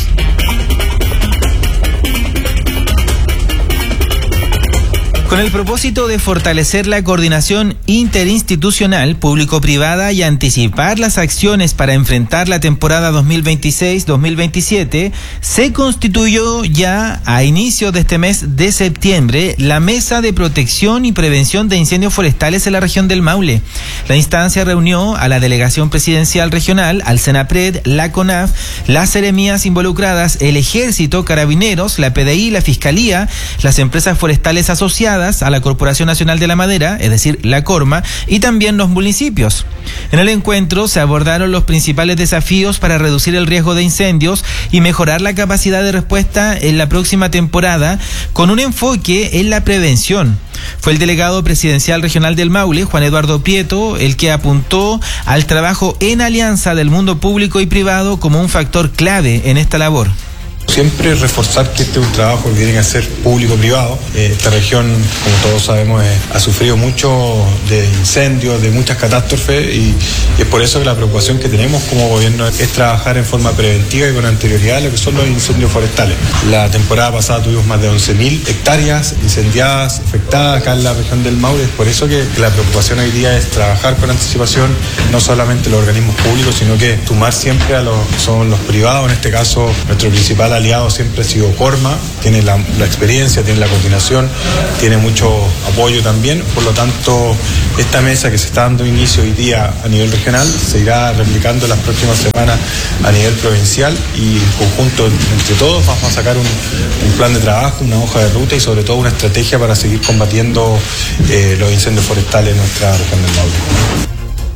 Con el propósito de fortalecer la coordinación interinstitucional, público-privada y anticipar las acciones para enfrentar la temporada 2026-2027, se constituyó ya a inicios de este mes de septiembre la Mesa de Protección y Prevención de Incendios Forestales en la región del Maule. La instancia reunió a la Delegación Presidencial Regional, al Senapred, la CONAF, las seremías involucradas, el Ejército, Carabineros, la PDI, la Fiscalía, las empresas forestales asociadas, enviadas a la Corporación Nacional de la Madera, es decir, la CORMA, y también los municipios. En el encuentro se abordaron los principales desafíos para reducir el riesgo de incendios y mejorar la capacidad de respuesta en la próxima temporada, con un enfoque en la prevención. Fue el delegado presidencial regional del Maule, Juan Eduardo Prieto, el que apuntó al trabajo en alianza del mundo público y privado como un factor clave en esta labor.
Siempre reforzar que este es un trabajo que tiene que ser público-privado. Esta región, como todos sabemos, ha sufrido mucho de incendios, de muchas catástrofes, y es por eso que la preocupación que tenemos como gobierno es trabajar en forma preventiva y con anterioridad a lo que son los incendios forestales. La temporada pasada tuvimos más de 11.000 hectáreas incendiadas, afectadas acá en la región del Maule. Es por eso que la preocupación hoy día es trabajar con anticipación, no solamente los organismos públicos, sino que sumar siempre a son los privados. En este caso, nuestro principal aliado siempre ha sido CORMA, tiene la experiencia, tiene la coordinación, tiene mucho apoyo también. Por lo tanto, esta mesa que se está dando inicio hoy día a nivel regional se irá replicando las próximas semanas a nivel provincial, y en conjunto entre todos vamos a sacar un plan de trabajo, una hoja de ruta y sobre todo una estrategia para seguir combatiendo los incendios forestales en nuestra región del Maule.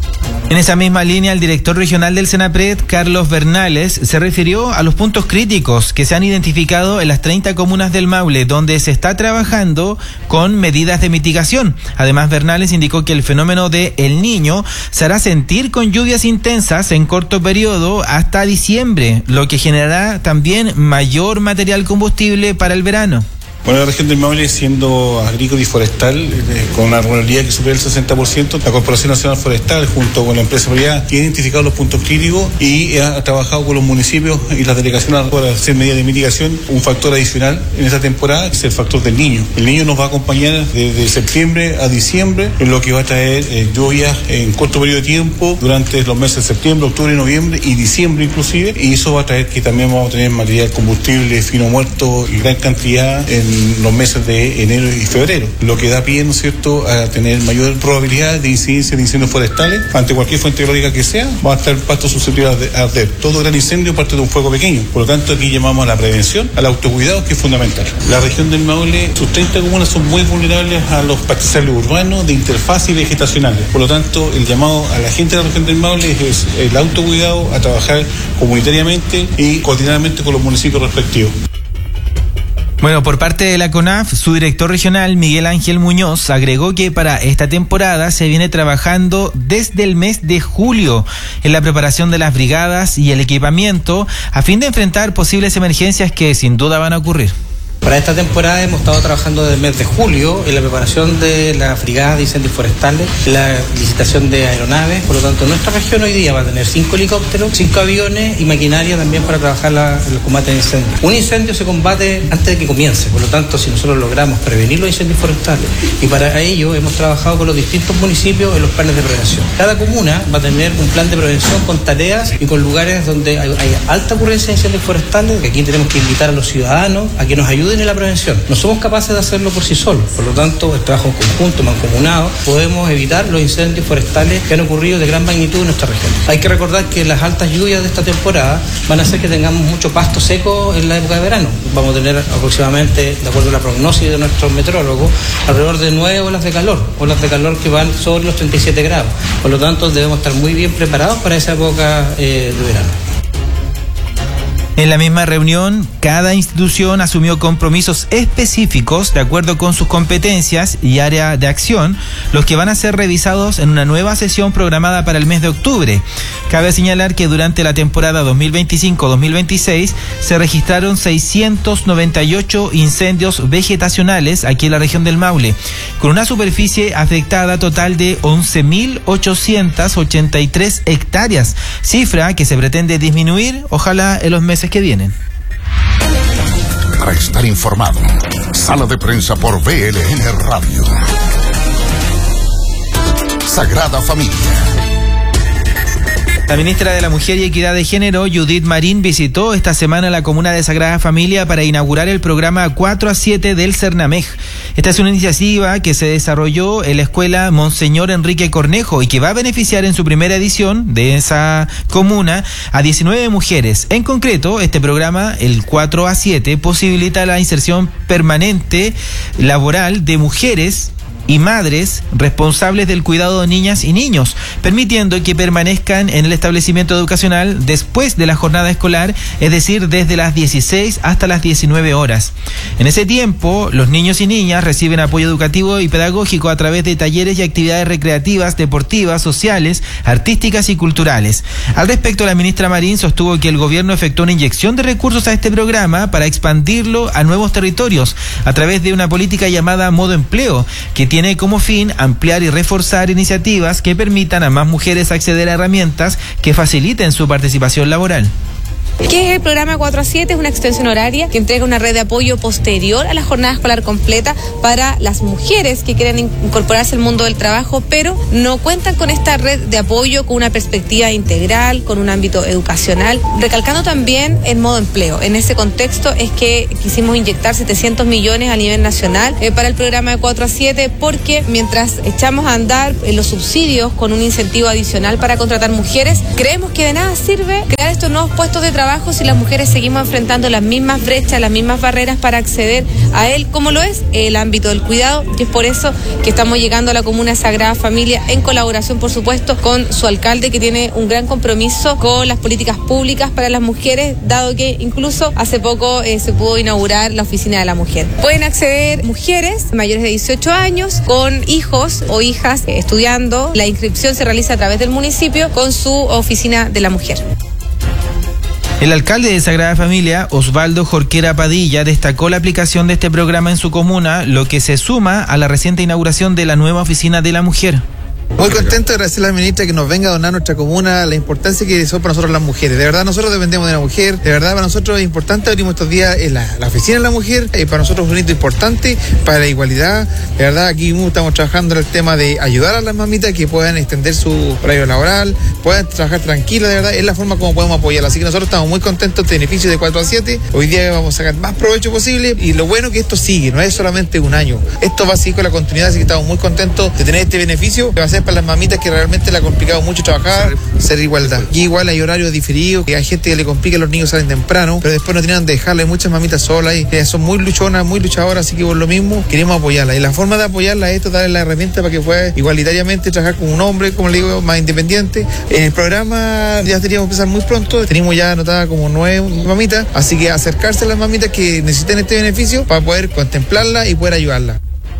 En esa misma línea, el director regional del Senapred, Carlos Bernales, se refirió a los puntos críticos que se han identificado en las 30 comunas del Maule, donde se está trabajando con medidas de mitigación. Además, Bernales indicó que el fenómeno de El Niño se hará sentir con lluvias intensas en corto periodo hasta diciembre, lo que generará también mayor material combustible para el verano.
Bueno, la región del Maule, siendo agrícola y forestal, con una ruralidad que supera el 60%, la Corporación Nacional Forestal, junto con la empresa privada, tiene identificado los puntos críticos y ha trabajado con los municipios y las delegaciones para hacer medidas de mitigación. Un factor adicional en esta temporada es el factor del Niño. El Niño nos va a acompañar desde septiembre a diciembre, en lo que va a traer lluvias en corto periodo de tiempo durante los meses de septiembre, octubre, noviembre y diciembre inclusive, y eso va a traer que también vamos a tener material combustible fino muerto y gran cantidad en los meses de enero y febrero, lo que da pie, ¿no es cierto?, a tener mayor probabilidad de incidencia de incendios forestales. Ante cualquier fuente ecológica que sea, va a estar el pasto susceptible a arder. Todo gran incendio parte de un fuego pequeño. Por lo tanto, aquí llamamos a la prevención, al autocuidado, que es fundamental. La región del Maule, sus 30 comunas son muy vulnerables a los pastizales urbanos de interfaz y vegetacionales. Por lo tanto, el llamado a la gente de la región del Maule es el autocuidado, a trabajar comunitariamente y coordinadamente con los municipios respectivos.
Bueno, por parte de la CONAF, su director regional, Miguel Ángel Muñoz, agregó que para esta temporada se viene trabajando desde el mes de julio en la preparación de las brigadas y el equipamiento a fin de enfrentar posibles emergencias que sin duda van a ocurrir.
Para esta temporada hemos estado trabajando desde el mes de julio en la preparación de la brigada de incendios forestales, la licitación de aeronaves. Por lo tanto, nuestra región hoy día va a tener 5 helicópteros, 5 aviones y maquinaria también para trabajar el combate de incendios. Un incendio se combate antes de que comience, por lo tanto, si nosotros logramos prevenir los incendios forestales, y para ello hemos trabajado con los distintos municipios en los planes de prevención. Cada comuna va a tener un plan de prevención con tareas y con lugares donde hay alta ocurrencia de incendios forestales, que aquí tenemos que invitar a los ciudadanos a que nos ayuden en la prevención. No somos capaces de hacerlo por sí solos, por lo tanto, el trabajo en conjunto, mancomunado, podemos evitar los incendios forestales que han ocurrido de gran magnitud en nuestra región. Hay que recordar que las altas lluvias de esta temporada van a hacer que tengamos mucho pasto seco en la época de verano. Vamos a tener aproximadamente, de acuerdo a la prognosis de nuestros meteorólogos, alrededor de 9 olas de calor que van sobre los 37 grados. Por lo tanto, debemos estar muy bien preparados para esa época de verano.
En la misma reunión, cada institución asumió compromisos específicos de acuerdo con sus competencias y área de acción, los que van a ser revisados en una nueva sesión programada para el mes de octubre. Cabe señalar que durante la temporada 2025-2026 se registraron 698 incendios vegetacionales aquí en la región del Maule, con una superficie afectada total de 11.883 hectáreas, cifra que se pretende disminuir, ojalá en los meses que vienen.
Para estar informado, Sala de Prensa por BLN Radio. Sagrada Familia.
La ministra de la Mujer y Equidad de Género, Judith Marín, visitó esta semana la comuna de Sagrada Familia para inaugurar el programa 4-7 del Cernamej. Esta es una iniciativa que se desarrolló en la escuela Monseñor Enrique Cornejo y que va a beneficiar en su primera edición de esa comuna a 19 mujeres. En concreto, este programa, el 4-7, posibilita la inserción permanente laboral de mujeres y madres responsables del cuidado de niñas y niños, permitiendo que permanezcan en el establecimiento educacional después de la jornada escolar, es decir, desde las 16 hasta las 19 horas. En ese tiempo, los niños y niñas reciben apoyo educativo y pedagógico a través de talleres y actividades recreativas, deportivas, sociales, artísticas y culturales. Al respecto, la ministra Marín sostuvo que el gobierno efectuó una inyección de recursos a este programa para expandirlo a nuevos territorios a través de una política llamada Modo Empleo, que tiene como fin ampliar y reforzar iniciativas que permitan a más mujeres acceder a herramientas que faciliten su participación laboral.
¿Qué es el programa 4-7? Es una extensión horaria que entrega una red de apoyo posterior a la jornada escolar completa para las mujeres que quieren incorporarse al mundo del trabajo, pero no cuentan con esta red de apoyo con una perspectiva integral, con un ámbito educacional, recalcando también el modo empleo. En ese contexto es que quisimos inyectar 700 millones a nivel nacional para el programa de 4-7, porque mientras echamos a andar los subsidios con un incentivo adicional para contratar mujeres, creemos que de nada sirve crear estos nuevos puestos de trabajo si las mujeres seguimos enfrentando las mismas brechas, las mismas barreras para acceder a él, como lo es el ámbito del cuidado, y es por eso que estamos llegando a la comuna de Sagrada Familia en colaboración, por supuesto, con su alcalde, que tiene un gran compromiso con las políticas públicas para las mujeres, dado que incluso hace poco se pudo inaugurar la oficina de la mujer. Pueden acceder mujeres mayores de 18 años con hijos o hijas estudiando. La inscripción se realiza a través del municipio con su oficina de la mujer.
El alcalde de Sagrada Familia, Osvaldo Jorquera Padilla, destacó la aplicación de este programa en su comuna, lo que se suma a la reciente inauguración de la nueva oficina de la mujer.
Muy contento de agradecer a la ministra que nos venga a donar nuestra comuna, la importancia que son para nosotros las mujeres. De verdad, nosotros dependemos de la mujer. De verdad, para nosotros es importante. Abrimos estos días en la oficina de la mujer. Para nosotros es un hito importante para la igualdad. De verdad, aquí estamos trabajando en el tema de ayudar a las mamitas que puedan extender su horario laboral, puedan trabajar tranquilas. De verdad, es la forma como podemos apoyarla. Así que nosotros estamos muy contentos de este beneficio de 4-7. Hoy día vamos a sacar más provecho posible. Y lo bueno es que esto sigue, no es solamente un año. Esto va a seguir con la continuidad, así que estamos muy contentos de tener este beneficio que va a ser para las mamitas que realmente le ha complicado mucho trabajar, ser igualdad. Y igual hay horarios diferidos, que hay gente que le complica, los niños salen temprano, pero después no tienen de dejarle, hay muchas mamitas solas y son muy luchonas, muy luchadoras, así que por lo mismo queremos apoyarla. Y la forma de apoyarla es darle la herramienta para que pueda igualitariamente trabajar con un hombre, como le digo, más independiente. En el programa ya teníamos que empezar muy pronto, tenemos ya anotada como 9 mamitas, así que acercarse a las mamitas que necesiten este beneficio para poder contemplarla y poder ayudarla.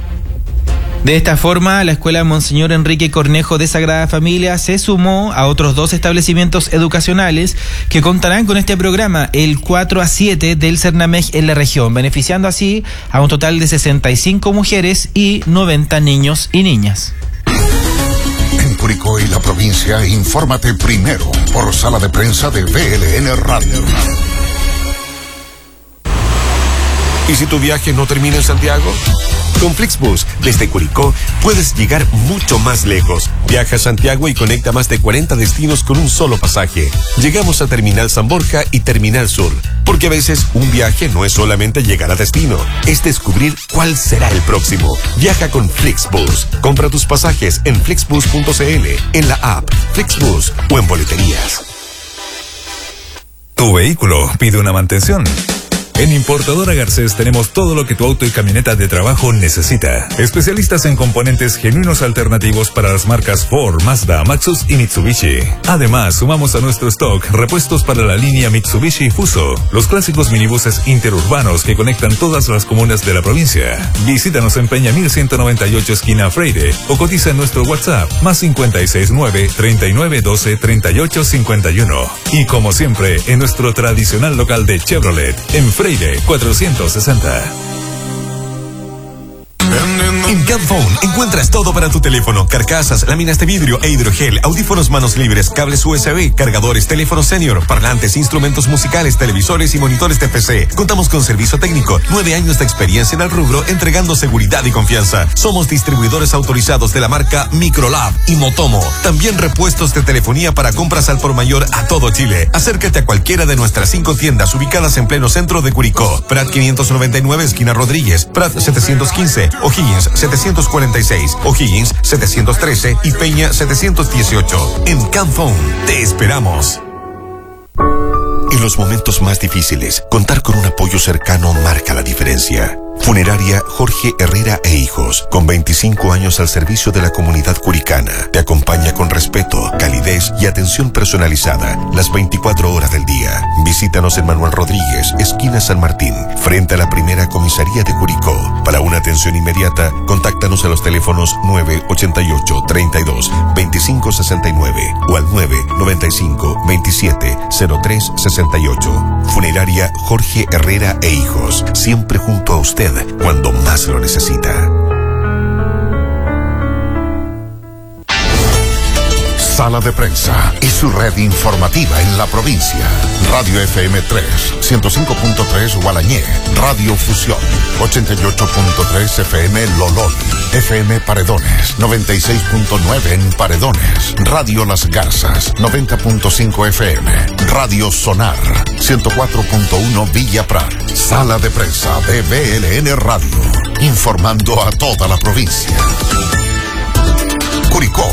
De esta forma, la escuela Monseñor Enrique Cornejo de Sagrada Familia se sumó a otros 2 establecimientos educacionales que contarán con este programa, el 4-7 del Cernamej en la región, beneficiando así a un total de 65 mujeres y 90 niños y niñas.
En Curicó y la provincia, infórmate primero por sala de prensa de VLN Radio.
¿Y si tu viaje no termina en Santiago? Con Flixbus, desde Curicó, puedes llegar mucho más lejos. Viaja a Santiago y conecta más de 40 destinos con un solo pasaje. Llegamos a Terminal San Borja y Terminal Sur, porque a veces un viaje no es solamente llegar a destino, es descubrir cuál será el próximo. Viaja con Flixbus. Compra tus pasajes en flixbus.cl, en la app Flixbus o en boleterías.
Tu vehículo pide una mantención. En Importadora Garcés tenemos todo lo que tu auto y camioneta de trabajo necesita. Especialistas en componentes genuinos alternativos para las marcas Ford, Mazda, Maxus y Mitsubishi. Además, sumamos a nuestro stock repuestos para la línea Mitsubishi Fuso, los clásicos minibuses interurbanos que conectan todas las comunas de la provincia. Visítanos en Peña 1198 esquina Freire o cotiza en nuestro WhatsApp +569 3912 3851. Y como siempre, en nuestro tradicional local de Chevrolet, en Freire 460.
En Camphone encuentras todo para tu teléfono: carcasas, láminas de vidrio e hidrogel, audífonos manos libres, cables USB, cargadores, teléfonos senior, parlantes, instrumentos musicales, televisores y monitores de PC. Contamos con servicio técnico, 9 años de experiencia en el rubro, entregando seguridad y confianza. Somos distribuidores autorizados de la marca Microlab y Motomo. También repuestos de telefonía para compras al por mayor a todo Chile. Acércate a cualquiera de nuestras 5 tiendas ubicadas en pleno centro de Curicó: Prat 599, esquina Rodríguez; Prat 715, O'Higgins 746, O'Higgins 713 y Peña 718. En Camphone te esperamos. En los momentos más difíciles, contar con un apoyo cercano marca la diferencia. Funeraria Jorge Herrera e Hijos, con 25 años al servicio de la comunidad curicana, te acompaña con respeto, calidez y atención personalizada las 24 horas del día. Visítanos en Manuel Rodríguez, esquina San Martín, frente a la primera comisaría de Curicó. Para una atención inmediata, contáctanos a los teléfonos 988 32 25 69 o al 995 27 03 68. Funeraria Jorge Herrera e Hijos, siempre junto a usted cuando más lo necesita.
Sala de Prensa y su red informativa en la provincia. Radio FM 3, 105.3 Gualañé, Radio Fusión, 88.3 FM Lolón, FM Paredones, 96.9 en Paredones, Radio Las Garzas, 90.5 FM, Radio Sonar, 104.1 Villa Prat. Sala de Prensa de BLN Radio, informando a toda la provincia. Curicó.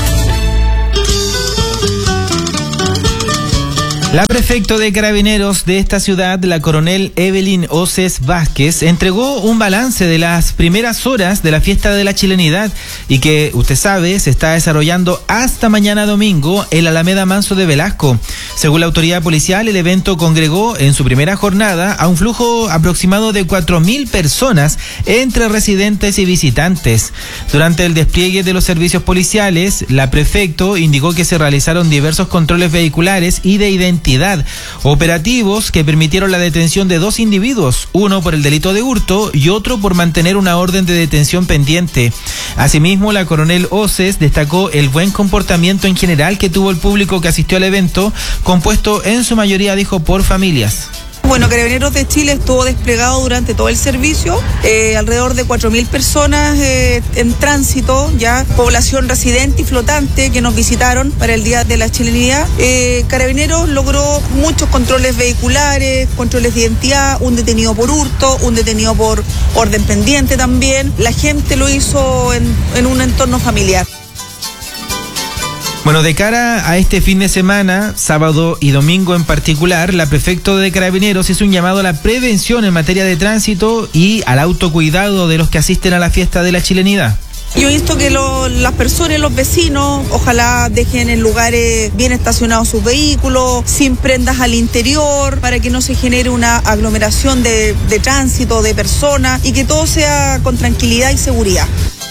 La prefecto de Carabineros de esta ciudad, la coronel Evelyn Oces Vázquez, entregó un balance de las primeras horas de la fiesta de la chilenidad y que, usted sabe, se está desarrollando hasta mañana domingo en la Alameda Manso de Velasco. Según la autoridad policial, el evento congregó en su primera jornada a un flujo aproximado de 4.000 personas entre residentes y visitantes. Durante el despliegue de los servicios policiales, la prefecto indicó que se realizaron diversos controles vehiculares y de identidad, operativos que permitieron la detención de 2 individuos, uno por el delito de hurto y otro por mantener una orden de detención pendiente. Asimismo, la coronel Oces destacó el buen comportamiento en general que tuvo el público que asistió al evento, compuesto en su mayoría, dijo, por familias.
Bueno, Carabineros de Chile estuvo desplegado durante todo el servicio, alrededor de 4.000 personas en tránsito, ya población residente y flotante que nos visitaron para el Día de la Chilenidad. Carabineros logró muchos controles vehiculares, controles de identidad, un detenido por hurto, un detenido por orden pendiente también. La gente lo hizo en un entorno familiar.
Bueno, de cara a este fin de semana, sábado y domingo en particular, la prefecto de Carabineros hizo un llamado a la prevención en materia de tránsito y al autocuidado de los que asisten a la fiesta de la chilenidad.
Yo he visto que las personas, los vecinos, ojalá dejen en lugares bien estacionados sus vehículos, sin prendas al interior, para que no se genere una aglomeración de tránsito, de personas, y que todo sea con tranquilidad y seguridad.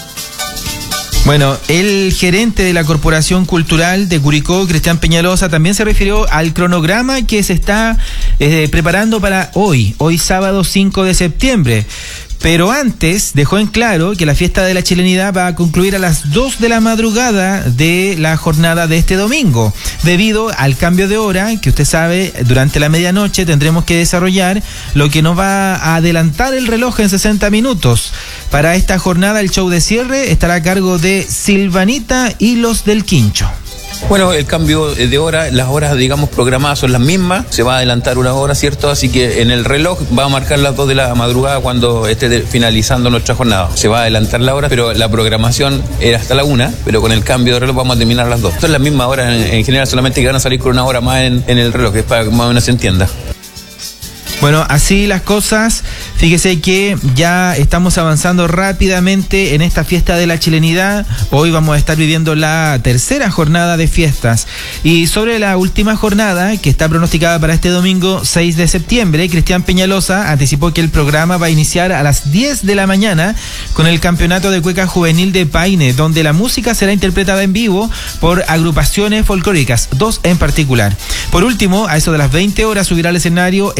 Bueno, el gerente de la Corporación Cultural de Curicó, Cristian Peñalosa, también se refirió al cronograma que se está preparando para hoy sábado 5 de septiembre. Pero antes dejó en claro que la fiesta de la chilenidad va a concluir a las 2 de la madrugada de la jornada de este domingo, debido al cambio de hora que usted sabe, durante la medianoche tendremos que desarrollar, lo que nos va a adelantar el reloj en 60 minutos. Para esta jornada el show de cierre estará a cargo de Silvanita y los del Quincho.
Bueno, el cambio de hora, las horas, digamos, programadas son las mismas, se va a adelantar una hora, ¿cierto? Así que en el reloj va a marcar las 2 de la madrugada cuando esté finalizando nuestra jornada. Se va a adelantar la hora, pero la programación era hasta la 1, pero con el cambio de reloj vamos a terminar a las 2. Esto es la misma hora en general, solamente que van a salir con una hora más en el reloj, que es para que más o menos se entienda.
Bueno, así las cosas. Fíjese que ya estamos avanzando rápidamente en esta fiesta de la chilenidad. Hoy vamos a estar viviendo la tercera jornada de fiestas. Y sobre la última jornada, que está pronosticada para este domingo 6 de septiembre, Cristian Peñalosa anticipó que el programa va a iniciar a las 10 de la mañana con el Campeonato de Cueca Juvenil de Paine, donde la música será interpretada en vivo por agrupaciones folclóricas, 2 en particular. Por último, a eso de las 20 horas subirá al escenario el último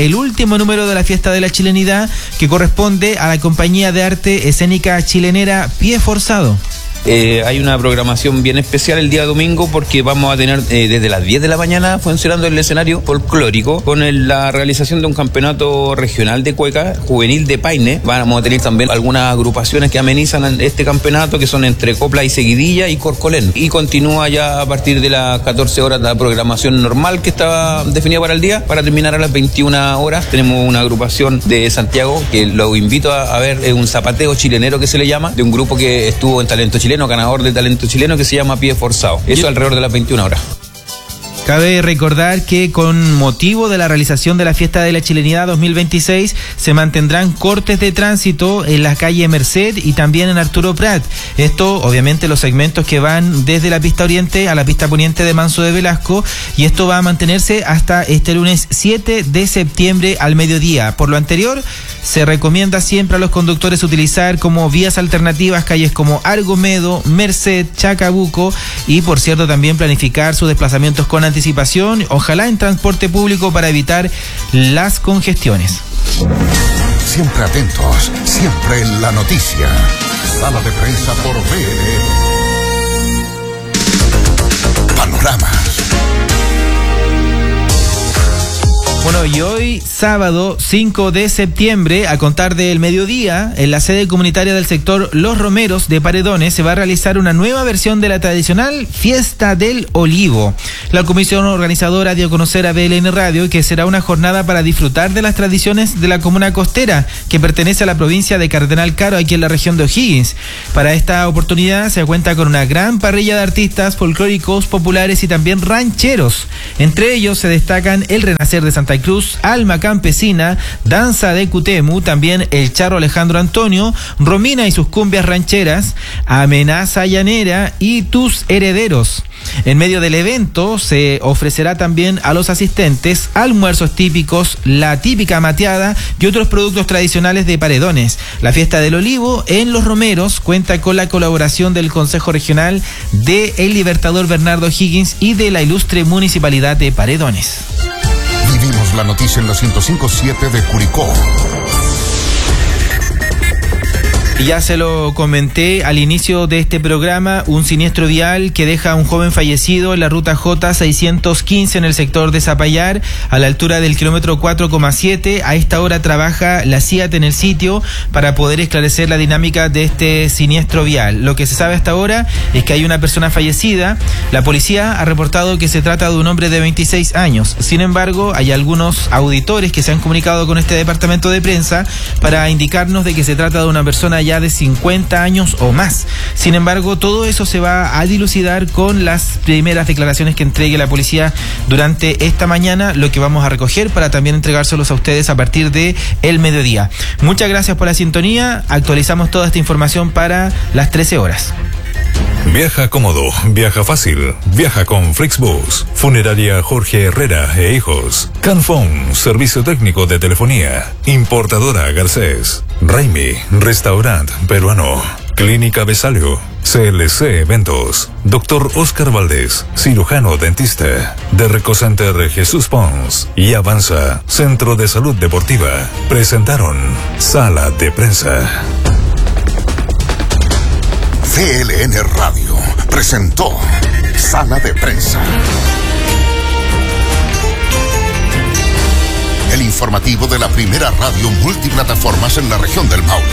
10º número de la Fiesta de la Chilenidad, que corresponde a la compañía de arte escénica chilenera Pie Forzado.
Hay una programación bien especial el día domingo porque vamos a tener desde las 10 de la mañana funcionando el escenario folclórico con la realización de un campeonato regional de cueca juvenil de Paine. Vamos a tener también algunas agrupaciones que amenizan este campeonato, que son entre copla y seguidilla y corcolén. Y continúa ya a partir de las 14 horas la programación normal que estaba definida para el día, para terminar a las 21 horas. Tenemos una agrupación de Santiago que lo invito a ver, es un zapateo chilenero que se le llama, de un grupo que estuvo en Talento Chileno, ganador de Talento Chileno, que se llama Pie Forzado. Eso alrededor de las 21 horas.
Cabe recordar que con motivo de la realización de la Fiesta de la Chilenidad 2026 se mantendrán cortes de tránsito en la calle Merced y también en Arturo Prat. Esto, obviamente, los segmentos que van desde la pista oriente a la pista poniente de Manso de Velasco, y esto va a mantenerse hasta este lunes 7 de septiembre al mediodía. Por lo anterior, se recomienda siempre a los conductores utilizar como vías alternativas calles como Argomedo, Merced, Chacabuco, y por cierto también planificar sus desplazamientos con anticipación, ojalá en transporte público, para evitar las congestiones.
Siempre atentos, siempre en la noticia. Sala de prensa por Panoramas.
Bueno, y hoy, sábado 5 de septiembre, a contar del mediodía, en la sede comunitaria del sector Los Romeros de Paredones, se va a realizar una nueva versión de la tradicional Fiesta del Olivo. La comisión organizadora dio a conocer a BLN Radio que será una jornada para disfrutar de las tradiciones de la comuna costera, que pertenece a la provincia de Cardenal Caro, aquí en la región de O'Higgins. Para esta oportunidad se cuenta con una gran parrilla de artistas folclóricos, populares y también rancheros. Entre ellos se destacan el Renacer de Santa Cruz, Alma Campesina, Danza de Cutemu, también el Charro Alejandro Antonio, Romina y sus cumbias rancheras, Amenaza Llanera y Tus Herederos. En medio del evento se ofrecerá también a los asistentes almuerzos típicos, la típica mateada y otros productos tradicionales de Paredones. La Fiesta del Olivo en Los Romeros cuenta con la colaboración del Consejo Regional de El Libertador Bernardo Higgins y de la ilustre Municipalidad de Paredones.
Vivimos la noticia en la 105.7 de Curicó.
Ya se lo comenté al inicio de este programa, un siniestro vial que deja a un joven fallecido en la ruta J615 en el sector de Zapallar, a la altura del kilómetro 4,7. A esta hora trabaja la CIAT en el sitio para poder esclarecer la dinámica de este siniestro vial. Lo que se sabe hasta ahora es que hay una persona fallecida. La policía ha reportado que se trata de un hombre de 26 años. Sin embargo, hay algunos auditores que se han comunicado con este departamento de prensa para indicarnos de que se trata de una persona ya de 50 años o más. Sin embargo, todo eso se va a dilucidar con las primeras declaraciones que entregue la policía durante esta mañana, lo que vamos a recoger para también entregárselos a ustedes a partir de el mediodía. Muchas gracias por la sintonía. Actualizamos toda esta información para las 13 horas.
Viaja cómodo, viaja fácil, viaja con Flixbus. Funeraria Jorge Herrera e Hijos. Canfón, servicio técnico de telefonía. Importadora Garcés. Raimi, restaurante peruano. Clínica Besalio. CLC Eventos. Doctor Oscar Valdés, cirujano dentista. De Recocenter Jesús Pons. Y Avanza, Centro de Salud Deportiva. Presentaron Sala de Prensa.
CLN Radio presentó Sala de Prensa. El informativo de la primera radio multiplataformas en la región del Maule.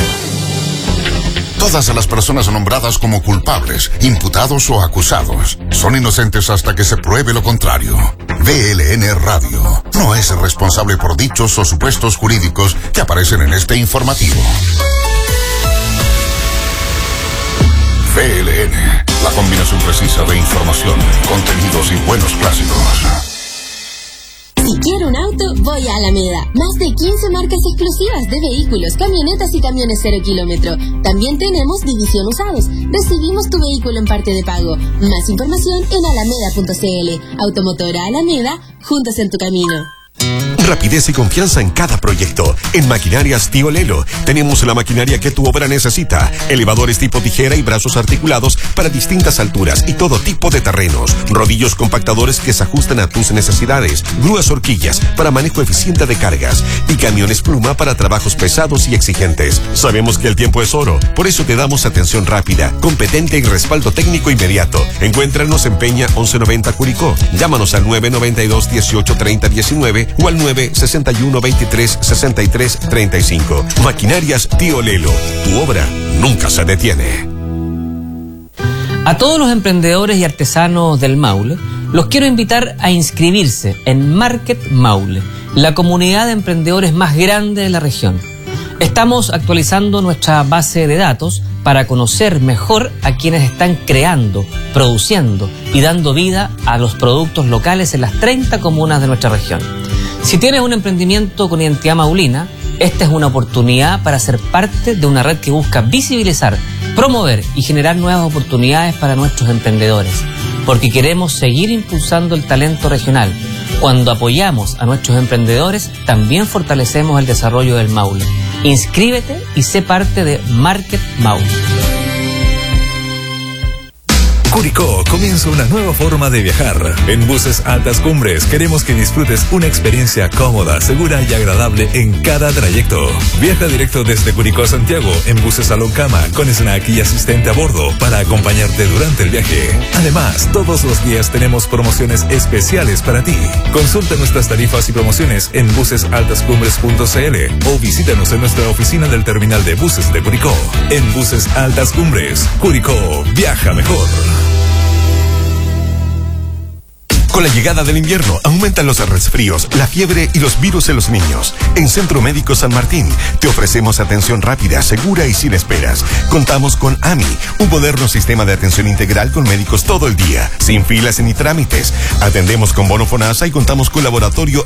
Todas las personas nombradas como culpables, imputados o acusados son inocentes hasta que se pruebe lo contrario. BLN Radio no es responsable por dichos o supuestos jurídicos que aparecen en este informativo. BLN, la combinación precisa de información, contenidos y buenos clásicos.
Si quiero un auto, voy a Alameda. Más de 15 marcas exclusivas de vehículos, camionetas y camiones 0 kilómetro. También tenemos división usados. Recibimos tu vehículo en parte de pago. Más información en alameda.cl. Automotora Alameda, juntos en tu camino.
Rapidez y confianza en cada proyecto. En Maquinarias Tío Lelo tenemos la maquinaria que tu obra necesita. Elevadores tipo tijera y brazos articulados para distintas alturas y todo tipo de terrenos. Rodillos compactadores que se ajustan a tus necesidades. Grúas horquillas para manejo eficiente de cargas. Y camiones pluma para trabajos pesados y exigentes. Sabemos que el tiempo es oro, por eso te damos atención rápida, competente y respaldo técnico inmediato. Encuéntranos en Peña 1190 Curicó. Llámanos al 992 18 30 19 o al 961 23 63 35. Maquinarias Tío Lelo. Tu obra nunca se detiene.
A todos los emprendedores y artesanos del Maule, los quiero invitar a inscribirse en Market Maule, la comunidad de emprendedores más grande de la región. Estamos actualizando nuestra base de datos para conocer mejor a quienes están creando, produciendo y dando vida a los productos locales en las 30 comunas de nuestra región. Si tienes un emprendimiento con identidad maulina, esta es una oportunidad para ser parte de una red que busca visibilizar, promover y generar nuevas oportunidades para nuestros emprendedores, porque queremos seguir impulsando el talento regional. Cuando apoyamos a nuestros emprendedores, también fortalecemos el desarrollo del Maule. Inscríbete y sé parte de Market Maule.
Curicó comienza una nueva forma de viajar. En Buses Altas Cumbres queremos que disfrutes una experiencia cómoda, segura y agradable en cada trayecto. Viaja directo desde Curicó a Santiago en buses Salón Cama con snack y asistente a bordo para acompañarte durante el viaje. Además, todos los días tenemos promociones especiales para ti. Consulta nuestras tarifas y promociones en busesaltascumbres.cl o visítanos en nuestra oficina del terminal de buses de Curicó. En Buses Altas Cumbres, Curicó, viaja mejor.
Con la llegada del invierno aumentan los resfríos, la fiebre y los virus en los niños. En Centro Médico San Martín te ofrecemos atención rápida, segura y sin esperas. Contamos con AMI, un moderno sistema de atención integral con médicos todo el día, sin filas ni trámites. Atendemos con bono FONASA y contamos con laboratorio